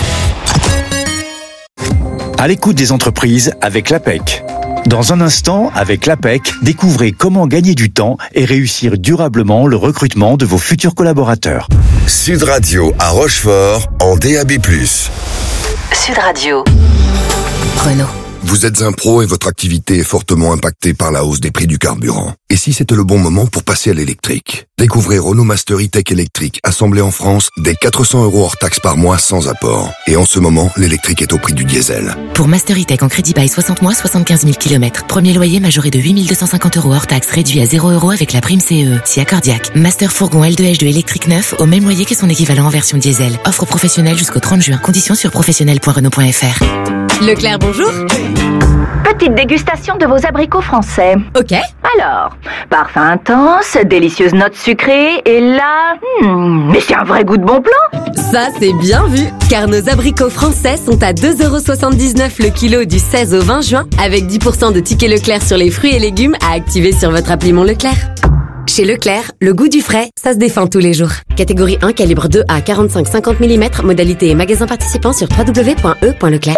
À l'écoute des entreprises avec l'A P E C. Dans un instant, avec l'A P E C, découvrez comment gagner du temps et réussir durablement le recrutement de vos futurs collaborateurs. Sud Radio à Rochefort en D A B plus. Sud Radio. Renault. Vous êtes un pro et votre activité est fortement impactée par la hausse des prix du carburant. Et si c'était le bon moment pour passer à l'électrique? Découvrez Renault Master E-Tech électrique, assemblé en France, dès quatre cents euros hors taxe par mois sans apport. Et en ce moment, l'électrique est au prix du diesel. Pour Master E-Tech en crédit bail soixante mois, soixante-quinze mille kilomètres. Premier loyer majoré de huit mille deux cent cinquante euros hors taxe, réduit à zéro euros avec la prime C E E. Si accordiaque. Master Fourgon L deux H deux électrique neuf au même loyer que son équivalent en version diesel. Offre professionnelle jusqu'au trente juin. Conditions sur professionnel point renault point f r. Leclerc, bonjour. Petite dégustation de vos abricots français. Ok. Alors, parfum intense, délicieuse note sucrée, et là... Hmm, mais c'est un vrai goût de bon plan. Ça, c'est bien vu, car nos abricots français sont à deux euros soixante-dix-neuf le kilo du seize au vingt juin, avec dix pour cent de tickets Leclerc sur les fruits et légumes à activer sur votre appli Mon Leclerc. Chez Leclerc, le goût du frais, ça se défend tous les jours. Catégorie un, calibre deux à quarante-cinq à cinquante millimètres, modalité et magasin participant sur w w w point e point leclerc.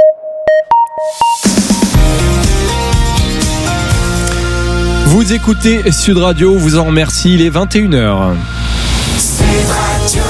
Vous écoutez Sud Radio, vous en remercie, il est vingt et une heures. Sud Radio.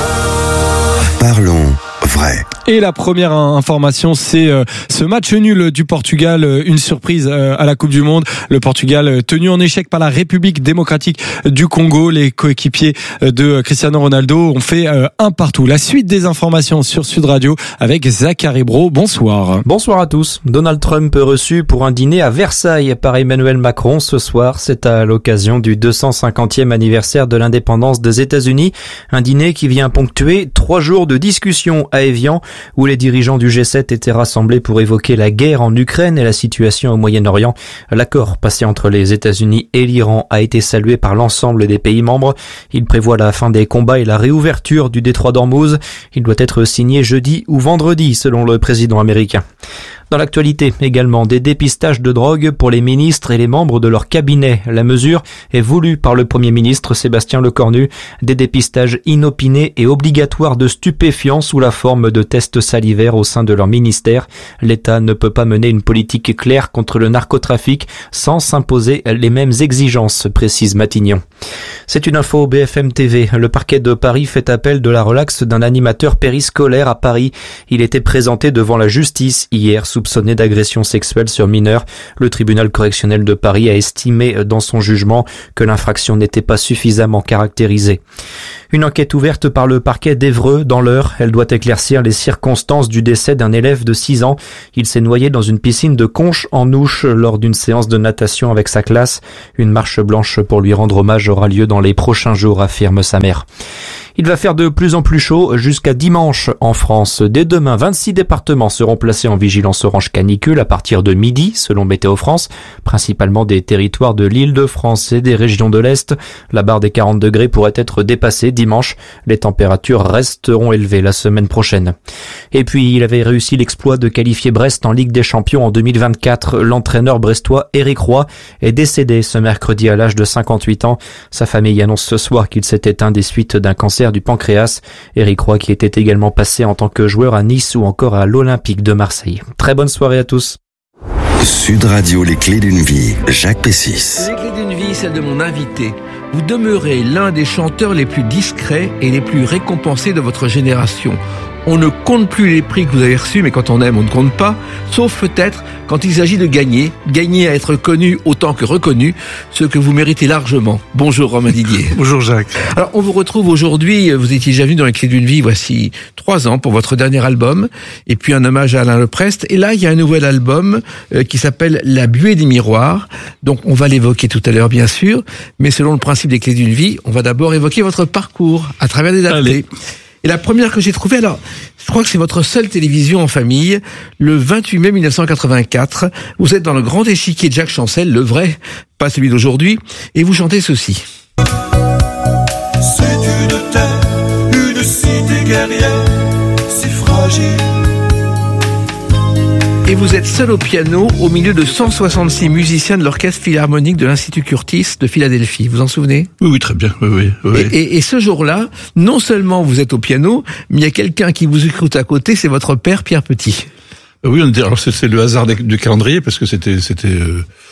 Parlons vrai. Et la première information, c'est euh, ce match nul du Portugal, euh, une surprise euh, à la Coupe du Monde. Le Portugal euh, tenu en échec par la République démocratique du Congo. Les coéquipiers euh, de Cristiano Ronaldo ont fait euh, un partout. La suite des informations sur Sud Radio avec Zachary Bro. Bonsoir. Bonsoir à tous. Donald Trump reçu pour un dîner à Versailles par Emmanuel Macron ce soir. C'est à l'occasion du deux cent cinquantième anniversaire de l'indépendance des États-Unis. Un dîner qui vient ponctuer trois jours de discussion à Évian, où les dirigeants du G sept étaient rassemblés pour évoquer la guerre en Ukraine et la situation au Moyen-Orient. L'accord passé entre les États-Unis et l'Iran a été salué par l'ensemble des pays membres. Il prévoit la fin des combats et la réouverture du détroit d'Ormuz. Il doit être signé jeudi ou vendredi, selon le président américain. Dans l'actualité également, des dépistages de drogue pour les ministres et les membres de leur cabinet. La mesure est voulue par le Premier ministre Sébastien Lecornu. Des dépistages inopinés et obligatoires de stupéfiants sous la forme de tests salivaires au sein de leur ministère. L'État ne peut pas mener une politique claire contre le narcotrafic sans s'imposer les mêmes exigences, précise Matignon. C'est une info B F M T V. Le parquet de Paris fait appel de la relaxe d'un animateur périscolaire à Paris. Il était présenté devant la justice hier soupçonné d'agression sexuelle sur mineur. Le tribunal correctionnel de Paris a estimé dans son jugement que l'infraction n'était pas suffisamment caractérisée. Une enquête ouverte par le parquet d'Évreux dans l'Eure. Elle doit éclaircir les circonstances du décès d'un élève de six ans. Il s'est noyé dans une piscine de Conches en Ouche lors d'une séance de natation avec sa classe. Une marche blanche pour lui rendre hommage aura lieu dans les prochains jours, affirme sa mère. Il va faire de plus en plus chaud jusqu'à dimanche en France. Dès demain, vingt-six départements seront placés en vigilance orange canicule à partir de midi, selon Météo France, principalement des territoires de l'Île-de-France et des régions de l'Est. La barre des quarante degrés pourrait être dépassée dimanche. Les températures resteront élevées la semaine prochaine. Et puis, il avait réussi l'exploit de qualifier Brest en Ligue des Champions en deux mille vingt-quatre. L'entraîneur brestois Éric Roy est décédé ce mercredi à l'âge de cinquante-huit ans. Sa famille annonce ce soir qu'il s'est éteint des suites d'un cancer du pancréas. Éric Roy qui était également passé en tant que joueur à Nice ou encore à l'Olympique de Marseille. Très bonne soirée à tous. Sud Radio, les clés d'une vie, Jacques Pessis. Les clés d'une vie, celle de mon invité. Vous demeurez l'un des chanteurs les plus discrets et les plus récompensés de votre génération. On ne compte plus les prix que vous avez reçus, mais quand on aime, on ne compte pas, sauf peut-être quand il s'agit de gagner, gagner à être connu autant que reconnu, ce que vous méritez largement. Bonjour Romain Didier. Bonjour Jacques. Alors on vous retrouve aujourd'hui, vous étiez déjà venu dans les clés d'une vie voici trois ans pour votre dernier album, et puis un hommage à Alain Leprest, et là il y a un nouvel album euh, qui s'appelle La buée des miroirs, donc on va l'évoquer tout à l'heure bien sûr, mais selon le principe des clés d'une vie, on va d'abord évoquer votre parcours à travers des datés. Et la première que j'ai trouvée, alors, je crois que c'est votre seule télévision en famille, le vingt-huit mai mille neuf cent quatre-vingt-quatre. Vous êtes dans le grand échiquier de Jacques Chancel, le vrai, pas celui d'aujourd'hui, et vous chantez ceci. C'est une terre, une cité guerrière, si fragile. Et vous êtes seul au piano au milieu de cent soixante-six musiciens de l'orchestre philharmonique de l'Institut Curtis de Philadelphie. Vous vous en souvenez ? Oui, oui, très bien. Oui, oui, oui. Et, et, et ce jour-là, non seulement vous êtes au piano, mais il y a quelqu'un qui vous écoute à côté, c'est votre père Pierre Petit. Oui, on dit, alors c'est, c'est le hasard du calendrier parce que c'était, c'était, euh,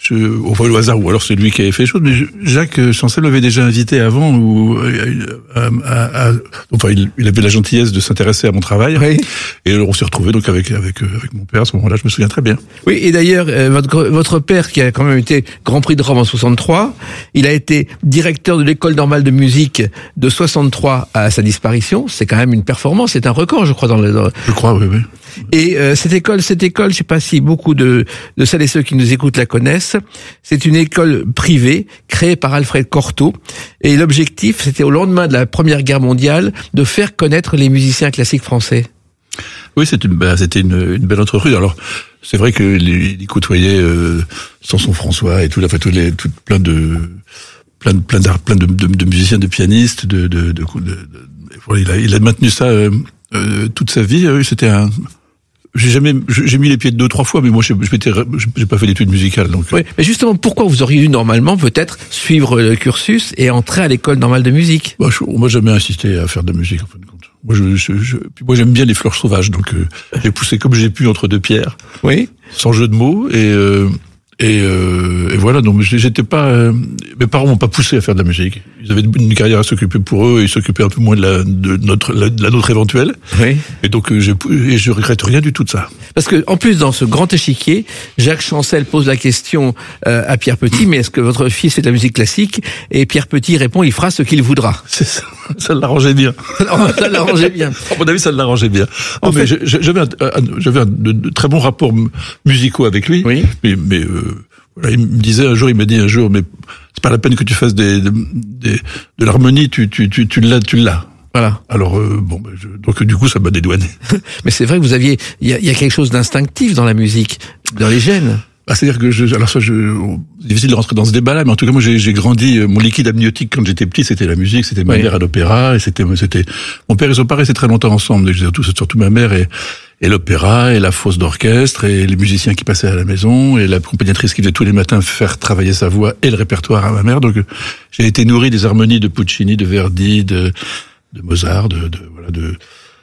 je, au vol au hasard, ou alors c'est lui qui avait fait les choses, mais je, Jacques Chancel m'avait déjà invité avant, ou à, à, à, enfin il, il avait la gentillesse de s'intéresser à mon travail, oui. Et on s'est retrouvés donc avec avec avec mon père à ce moment-là, je me souviens très bien. Oui, et d'ailleurs euh, votre votre père qui a quand même été Grand Prix de Rome en soixante-trois, il a été directeur de l'école normale de musique de soixante-trois à sa disparition. C'est quand même une performance, c'est un record, je crois dans le. Dans... Je crois, oui, oui. Et euh, cette école, cette école, je sais pas si beaucoup de de celles et ceux qui nous écoutent la connaissent. C'est une école privée créée par Alfred Cortot, et l'objectif, c'était au lendemain de la Première Guerre mondiale de faire connaître les musiciens classiques français. Oui, c'était une, bah, c'était une, une belle entreprise. Alors, c'est vrai que les, les côtoyait euh, Samson François et tout, la fait tous les, tout plein de plein de plein d'art, plein de, de, de musiciens, de pianistes, de de, de, de, de, de voilà, il a il a maintenu ça euh, euh, toute sa vie. C'était un J'ai jamais, j'ai mis les pieds deux, trois fois, mais moi, je m'étais, j'ai pas fait d'études musicales, donc. Oui, mais justement, pourquoi vous auriez dû normalement peut-être suivre le cursus et entrer à l'école normale de musique? Bah, je, on m'a jamais insisté à faire de la musique, en fin de compte. Moi, je, je, je puis moi, j'aime bien les fleurs sauvages, donc euh, j'ai poussé comme j'ai pu entre deux pierres. Oui. Sans jeu de mots, et euh, et, euh, et voilà. Donc, j'étais pas. Euh, mes parents m'ont pas poussé à faire de la musique. Ils avaient une carrière à s'occuper pour eux, et ils s'occupaient un peu moins de la de notre la, de la nôtre éventuelle. Oui. Et donc, euh, j'ai, et je regrette rien du tout de ça. Parce que en plus, dans ce grand échiquier, Jacques Chancel pose la question euh, à Pierre Petit, mais est-ce que votre fils fait de la musique classique? Et Pierre Petit répond, il fera ce qu'il voudra. C'est ça. Ça l'arrangeait bien. Ça l'arrangeait bien. À mon avis, ça l'arrangeait bien. En non, fait, mais j'avais un, j'avais un, de, de très bons rapports musicaux avec lui. Oui. Mais, mais euh, voilà, il me disait un jour, il m'a dit un jour, mais c'est pas la peine que tu fasses des, des, des de l'harmonie, tu, tu, tu, tu l'as, tu l'as. Voilà. Alors euh, bon, ben, je, donc du coup, ça m'a dédouané. Mais c'est vrai que vous aviez, il y a, y a quelque chose d'instinctif dans la musique, dans les gènes. Ah, c'est-à-dire que je, alors ça, je, c'est difficile de rentrer dans ce débat-là, mais en tout cas, moi, j'ai, j'ai grandi, mon liquide amniotique quand j'étais petit, c'était la musique, c'était ma oui. mère à l'opéra, et c'était, c'était, mon père, ils ont pas resté très longtemps ensemble, surtout, surtout ma mère et, et l'opéra, et la fosse d'orchestre, et les musiciens qui passaient à la maison, et l'accompagnatrice qui venait tous les matins faire travailler sa voix et le répertoire à ma mère. Donc, j'ai été nourri des harmonies de Puccini, de Verdi, de, de Mozart, de, de, voilà, de,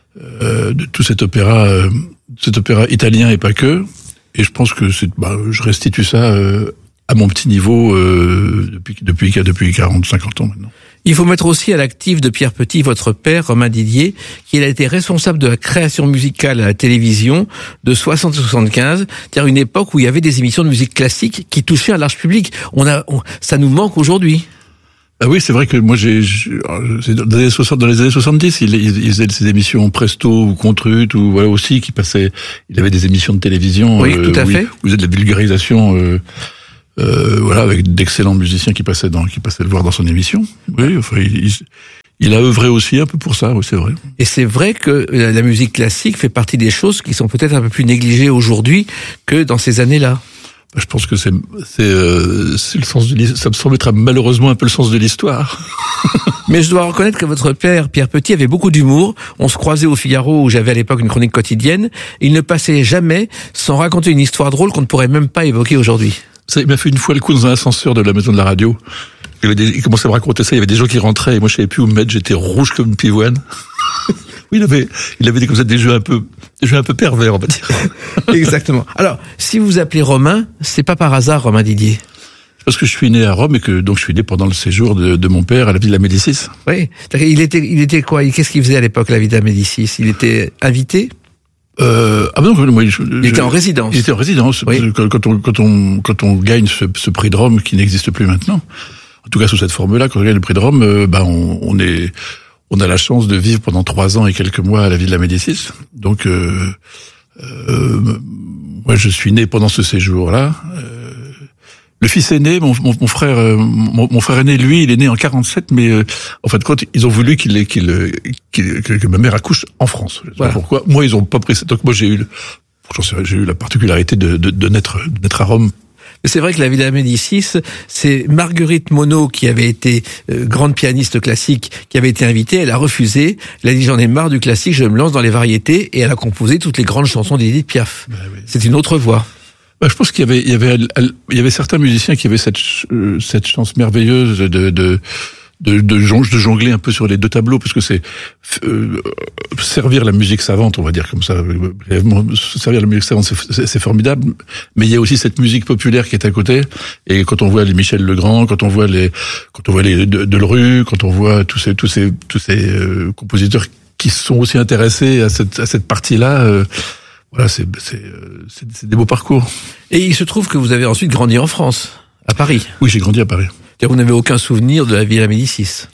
euh, de tout cet opéra, euh, cet opéra italien et pas que. Et je pense que c'est, bah, je restitue ça euh, à mon petit niveau euh, depuis depuis depuis quarante, cinquante ans maintenant. Il faut mettre aussi à l'actif de Pierre Petit, votre père, Romain Didier, qui a été responsable de la création musicale à la télévision de soixante à soixante-quinze, c'est-à-dire une époque où il y avait des émissions de musique classique qui touchaient un large public. On a, on, ça nous manque aujourd'hui. Ah oui, c'est vrai que moi, j'ai, j'ai dans les années soixante, dans les années soixante-dix, il, il, il faisait ces émissions Presto ou Contrut ou voilà aussi qui passaient. Il avait des émissions de télévision. Oui, euh, tout à où fait. Il, où il faisait de la vulgarisation, euh, euh, voilà, avec d'excellents musiciens qui passaient dans, qui passaient le voir dans son émission. Oui, enfin, il, il, il a œuvré aussi un peu pour ça. Oui, c'est vrai. Et c'est vrai que la musique classique fait partie des choses qui sont peut-être un peu plus négligées aujourd'hui que dans ces années-là. Je pense que c'est c'est euh, c'est le sens de l'histoire. Ça me semble être malheureusement un peu le sens de l'histoire. Mais je dois reconnaître que votre père, Pierre Petit, avait beaucoup d'humour. On se croisait au Figaro où j'avais à l'époque une chronique quotidienne. Il ne passait jamais sans raconter une histoire drôle qu'on ne pourrait même pas évoquer aujourd'hui. Ça, il m'a fait une fois le coup dans un ascenseur de la maison de la radio. Il, y avait des, il commençait à me raconter ça. Il y avait des gens qui rentraient et moi je savais plus où me mettre. J'étais rouge comme une pivoine. Oui, il avait, il avait des, comme ça, des jeux un peu, des jeux un peu pervers, on va dire. Exactement. Alors, si vous appelez Romain, c'est pas par hasard, Romain Didier. Parce que je suis né à Rome et que donc je suis né pendant le séjour de, de mon père à la Villa Médicis. Oui. Il était, il était quoi? Qu'est-ce qu'il faisait à l'époque, la Villa Médicis? Il était invité? Euh, ah ben non, moi, je, il était en résidence. Il était en résidence. Oui. Quand, quand on, quand on, quand on gagne ce, ce prix de Rome qui n'existe plus maintenant, en tout cas sous cette forme-là, quand on gagne le prix de Rome, euh, bah on, on est, on a la chance de vivre pendant trois ans et quelques mois à la Villa Médicis. Donc, euh, euh, moi, je suis né pendant ce séjour-là. Euh, le fils aîné, mon, mon, mon frère, euh, mon, mon frère aîné, lui, il est né en quarante-sept, mais euh, en fin de compte, ils ont voulu qu'il, qu'il, qu'il, que, que ma mère accouche en France. Je sais voilà. pas pourquoi. Moi, ils ont pas pris ça. Donc, moi, j'ai eu, le, j'ai eu la particularité de, de, de naître, de naître à Rome. C'est vrai que la Villa Médicis, c'est Marguerite Monod qui avait été euh, grande pianiste classique, qui avait été invitée. Elle a refusé. Elle a dit j'en ai marre du classique, je me lance dans les variétés, et elle a composé toutes les grandes chansons d'Édith Piaf. Ben oui. C'est une autre voix. Ben, je pense qu'il y avait, il y avait, il y avait certains musiciens qui avaient cette cette chance merveilleuse de de de, de, de jongler un peu sur les deux tableaux, parce que c'est euh, servir la musique savante, on va dire comme ça, brièvement, servir la musique savante, c'est, c'est formidable, mais il y a aussi cette musique populaire qui est à côté, et quand on voit les Michel Legrand, quand on voit les, quand on voit les Delru, quand on voit tous ces, tous ces, tous ces euh, compositeurs qui sont aussi intéressés à cette, à cette partie-là, euh, voilà, c'est, c'est, c'est, c'est des beaux parcours. Et il se trouve que vous avez ensuite grandi en France, à Paris. Oui, j'ai grandi à Paris. Vous n'avez aucun souvenir de la Villa Médicis?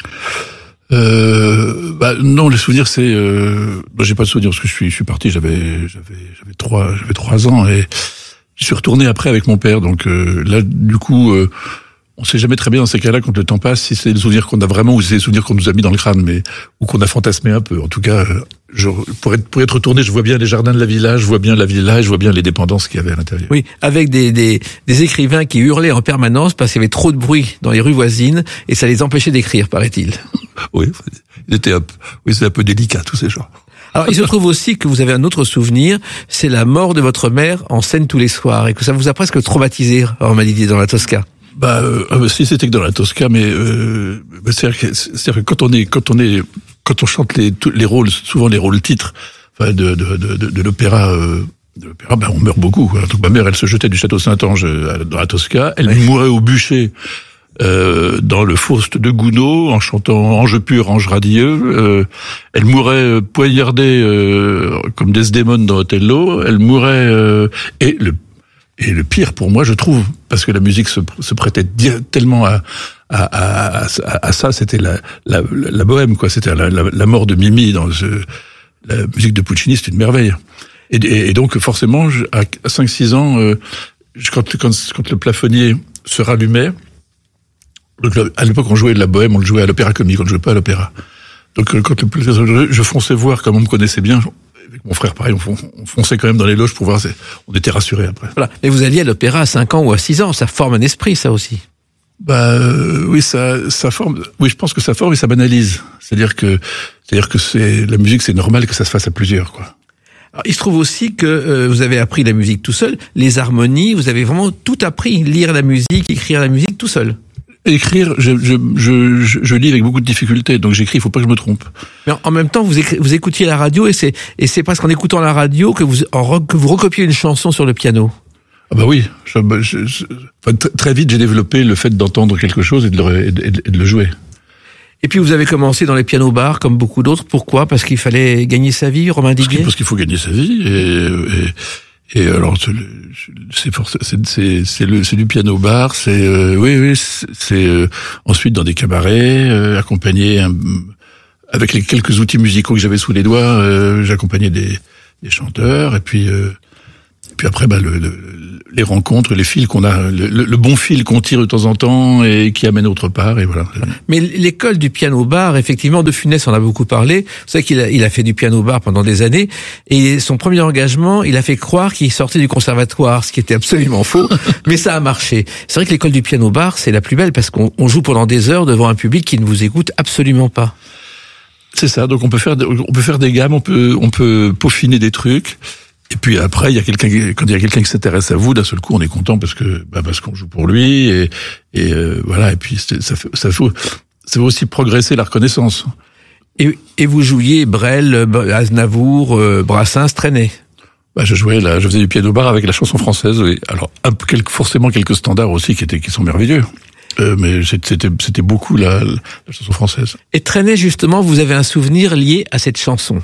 Euh, bah non, les souvenirs c'est, euh, bah, j'ai pas de souvenirs parce que je suis, je suis parti, j'avais, j'avais, j'avais trois, j'avais trois ans et je suis retourné après avec mon père. Donc euh, là, du coup, euh, on sait jamais très bien dans ces cas-là quand le temps passe si c'est des souvenirs qu'on a vraiment ou si c'est des souvenirs qu'on nous a mis dans le crâne, mais ou qu'on a fantasmé un peu. En tout cas, euh, je, pour être pour être retourné, je vois bien les jardins de la villa, je vois bien la villa, je vois bien les dépendances qu'il y avait à l'intérieur. Oui, avec des des des écrivains qui hurlaient en permanence parce qu'il y avait trop de bruit dans les rues voisines et ça les empêchait d'écrire, paraît-il. Oui, ils étaient un peu, oui, c'est un peu délicat tous ces gens. Alors, il se trouve aussi que vous avez un autre souvenir, c'est la mort de votre mère en scène tous les soirs et que ça vous a presque traumatisé, on m'a dit, dans la Tosca. Bah, euh, si c'était que dans la Tosca, mais euh, c'est-à-dire que, c'est-à-dire que quand on est, quand on est, quand on chante les tous les rôles, souvent les rôles titres, enfin de de de, de, de l'opéra, euh, de l'opéra, bah on meurt beaucoup. Quoi. Donc ma mère, elle se jetait du château Saint-Ange dans la Tosca, elle oui. mourait au bûcher euh, dans le Faust de Gounod en chantant Ange pur, ange radieux. Euh, elle mourait poignardée euh, comme Desdémone dans Othello. Elle mourait euh, et le Et le pire pour moi, je trouve, parce que la musique se, se prêtait tellement à, à, à, à, à ça, c'était la, la, la bohème, quoi. C'était la, la, la mort de Mimi dans ce, la musique de Puccini, c'est une merveille. Et, et, et donc, forcément, je, à cinq six ans, euh, je, quand, quand, quand le plafonnier se rallumait, donc à l'époque, on jouait de la bohème, on le jouait à l'opéra comique, on ne jouait pas à l'opéra. Donc, quand le, je fonçais voir, comme on me connaissait bien, avec mon frère, pareil, on fonçait quand même dans les loges pour voir, on était rassurés après. Voilà. Et vous alliez à l'opéra à cinq ans ou à six ans, ça forme un esprit, ça aussi. Bah, euh, oui, ça, ça forme, oui, je pense que ça forme et ça banalise. C'est-à-dire que, c'est-à-dire que c'est, la musique, c'est normal que ça se fasse à plusieurs, quoi. Alors, il se trouve aussi que euh, vous avez appris la musique tout seul, les harmonies, vous avez vraiment tout appris, lire la musique, écrire la musique tout seul. Écrire, je, je, je, je, je lis avec beaucoup de difficultés, donc j'écris, il faut pas que je me trompe. Mais en même temps, vous, écri- vous écoutiez la radio et c'est, et c'est presque en écoutant la radio que vous, en, que vous recopiez une chanson sur le piano. Ah bah oui, je, je, je, enfin, t- très vite j'ai développé le fait d'entendre quelque chose et de le, et de, et de le jouer. Et puis vous avez commencé dans les pianos-bars comme beaucoup d'autres. Pourquoi ? Parce qu'il fallait gagner sa vie, Romain Didier ? Parce qu'il faut gagner sa vie et... et... Et alors c'est c'est c'est c'est, c'est le c'est du piano bar, c'est euh, oui oui c'est, c'est euh, ensuite dans des cabarets euh, accompagné un, avec les quelques outils musicaux que j'avais sous les doigts, euh, j'accompagnais des des chanteurs et puis euh, et puis après bah le, le les rencontres, les fils qu'on a, le, le bon fil qu'on tire de temps en temps et qui amène autre part et voilà. Mais l'école du piano bar, effectivement, de Funès en a beaucoup parlé. Vous savez qu'il a, il a fait du piano bar pendant des années et son premier engagement, il a fait croire qu'il sortait du conservatoire, ce qui était absolument faux, mais ça a marché. C'est vrai que l'école du piano bar, c'est la plus belle parce qu'on on joue pendant des heures devant un public qui ne vous écoute absolument pas. C'est ça. Donc on peut faire, on peut faire des gammes, on peut, on peut peaufiner des trucs. Et puis après, il y a quelqu'un qui, quand il y a quelqu'un qui s'intéresse à vous, d'un seul coup, on est content parce que, bah, parce qu'on joue pour lui et, et euh, voilà. Et puis ça fait, ça fait, ça fait aussi progresser la reconnaissance. Et, et vous jouiez Brel, Aznavour, euh, Brassens, Trenet. Bah, je jouais là, je faisais du piano bar avec la chanson française. Oui. Alors, un, quelques, forcément quelques standards aussi qui étaient, qui sont merveilleux. Euh, mais c'était, c'était beaucoup la, la chanson française. Et Trenet, justement, vous avez un souvenir lié à cette chanson.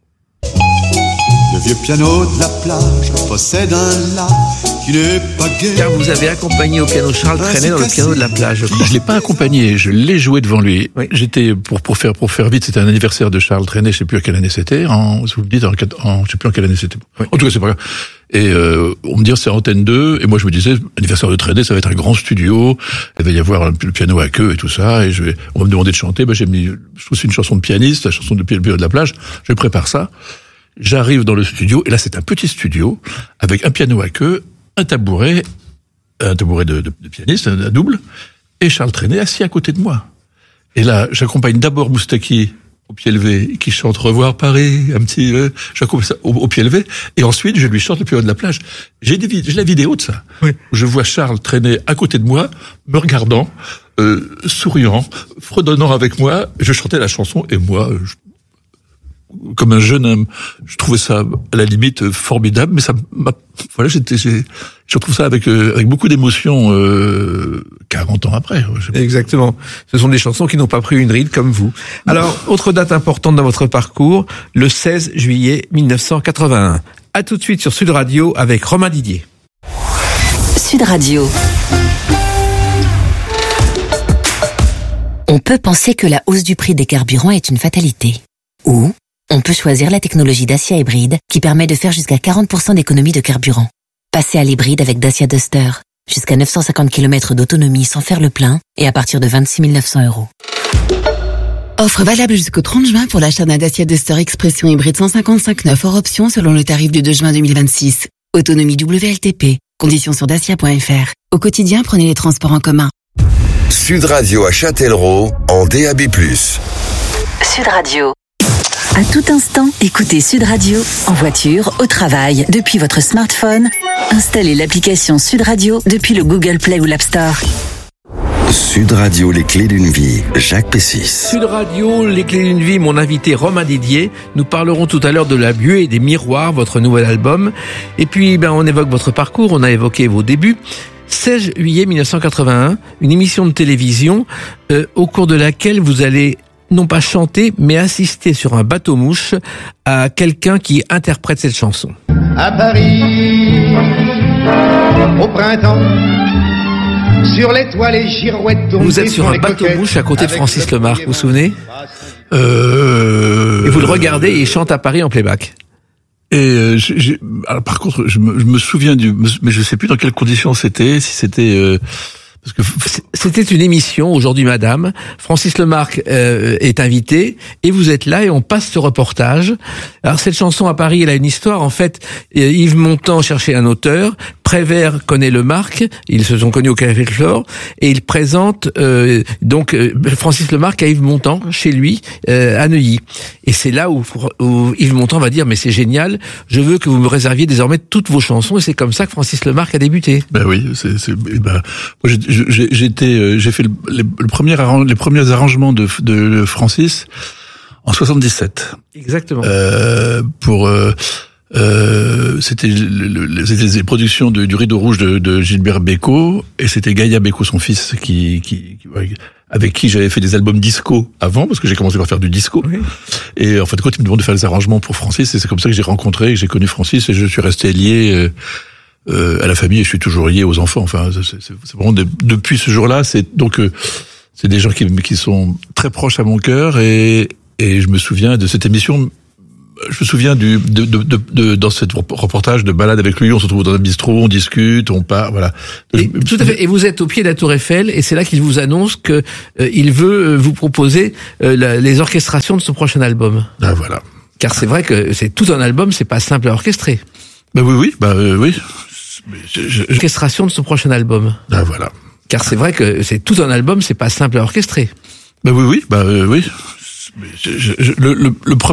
Le vieux piano de la plage possède un la qui n'est pas gai. Car vous avez accompagné au piano Charles Trenet dans le piano de la plage. Je, je l'ai pas accompagné, je l'ai joué devant lui. Oui. J'étais pour pour faire pour faire vite, c'était un anniversaire de Charles Trenet, je sais plus à quelle année c'était. En, vous me dites en, en je sais plus en quelle année c'était. Oui. En tout cas, c'est pas grave. Et euh, on me dit c'est Antenne deux et moi je me disais anniversaire de Trenet, ça va être un grand studio, il va y avoir le piano à queue et tout ça et je vais on va me demander de chanter, bah j'ai mis je trouve c'est une chanson de pianiste, la chanson de piano de la plage, je prépare ça. J'arrive dans le studio, et là c'est un petit studio, avec un piano à queue, un tabouret, un tabouret de, de, de pianiste, un, un double, et Charles Trenet assis à côté de moi. Et là, j'accompagne d'abord Moustaki au pied levé, qui chante Revoir Paris, un petit, euh, j'accoupe ça au, au pied levé, et ensuite je lui chante le plus haut de la plage. J'ai des, j'ai la vidéo de ça. Oui. Je vois Charles traîner à côté de moi, me regardant, euh, souriant, fredonnant avec moi. Je chantais la chanson et moi, je, comme un jeune homme, je trouvais ça à la limite formidable, mais ça m'a, voilà, j'étais, j'ai, je retrouve ça avec euh, avec beaucoup d'émotion euh, quarante ans après. Exactement. Ce sont des chansons qui n'ont pas pris une ride comme vous. Alors, autre date importante dans votre parcours, le seize juillet mille neuf cent quatre-vingt-un. À tout de suite sur Sud Radio avec Romain Didier. Sud Radio. On peut penser que la hausse du prix des carburants est une fatalité. Ou on peut choisir la technologie Dacia hybride qui permet de faire jusqu'à quarante pour cent d'économie de carburant. Passez à l'hybride avec Dacia Duster. Jusqu'à neuf cent cinquante kilomètres d'autonomie sans faire le plein et à partir de vingt-six mille neuf cents euros. Offre valable jusqu'au trente juin pour l'achat d'un Dacia Duster Expression hybride cent cinquante-cinq neuf hors option selon le tarif du deux juin deux mille vingt-six. Autonomie W L T P. Conditions sur dacia point f r. Au quotidien, prenez les transports en commun. Sud Radio à Châtellerault en D A B plus. Sud Radio. À tout instant, écoutez Sud Radio en voiture, au travail, depuis votre smartphone. Installez l'application Sud Radio depuis le Google Play ou l'App Store. Sud Radio, les clés d'une vie, Jacques Pessis. Sud Radio, les clés d'une vie, mon invité Romain Didier. Nous parlerons tout à l'heure de La Buée des Miroirs, votre nouvel album. Et puis, ben, on évoque votre parcours, on a évoqué vos débuts. seize juillet mille neuf cent quatre-vingt-un, une émission de télévision euh, au cours de laquelle vous allez non pas chanter, mais assister sur un bateau-mouche à quelqu'un qui interprète cette chanson. À Paris, au printemps, sur les toits, les girouettes tombent. Vous êtes sur un bateau-mouche à côté de Francis Lemarque, vous vous souvenez euh... Et vous le regardez et il chante à Paris en playback. Et euh, j'ai, j'ai, alors, par contre, je me, je me souviens du, mais je sais plus dans quelles conditions c'était, si c'était. Euh, Parce que c'était une émission, Aujourd'hui Madame. Francis Lemarque euh, est invité et vous êtes là et on passe ce reportage. Alors cette chanson à Paris, elle a une histoire. En fait, Yves Montand cherchait un auteur. Prévert connaît Lemarque. Ils se sont connus au Café Flore et il présente euh, donc euh, Francis Lemarque à Yves Montand chez lui euh, à Neuilly. Et c'est là où, où Yves Montand va dire mais c'est génial. Je veux que vous me réserviez désormais toutes vos chansons et c'est comme ça que Francis Lemarque a débuté. Ben oui, c'est, c'est ben, moi j'ai, j'ai, j'ai été, j'ai fait le, le, le premier arrange, les premiers arrangements de, de Francis en soixante-dix-sept. Exactement. Euh, pour euh, Euh, c'était, le, le, c'était les productions de, du Rideau Rouge de, de Gilbert Bécaud et c'était Gaïa Bécaud, son fils, qui, qui, qui, avec qui j'avais fait des albums disco avant, parce que j'ai commencé par faire du disco. Oui. Et en fait, quand il me demande de faire les arrangements pour Francis, et c'est comme ça que j'ai rencontré, que j'ai connu Francis, et je suis resté lié euh, euh, à la famille, et je suis toujours lié aux enfants. Enfin, c'est, c'est, c'est vraiment de, depuis ce jour-là, c'est donc euh, c'est des gens qui, qui sont très proches à mon cœur, et, et je me souviens de cette émission. Je me souviens du de, de, de, de dans ce reportage de balade avec lui, on se trouve dans un bistrot, on discute, on part, voilà. Et, tout à fait. Et vous êtes au pied de la Tour Eiffel, et c'est là qu'il vous annonce que euh, il veut vous proposer euh, la, les orchestrations de son prochain album. Ah voilà. Car c'est vrai que c'est tout un album, c'est pas simple à orchestrer. Bah oui, oui, bah euh, oui. Je, je, je... Orchestration de son prochain album. Ah voilà. Car c'est vrai que c'est tout un album, c'est pas simple à orchestrer. Bah oui, oui, bah euh, oui. Je, je, je, le, le, le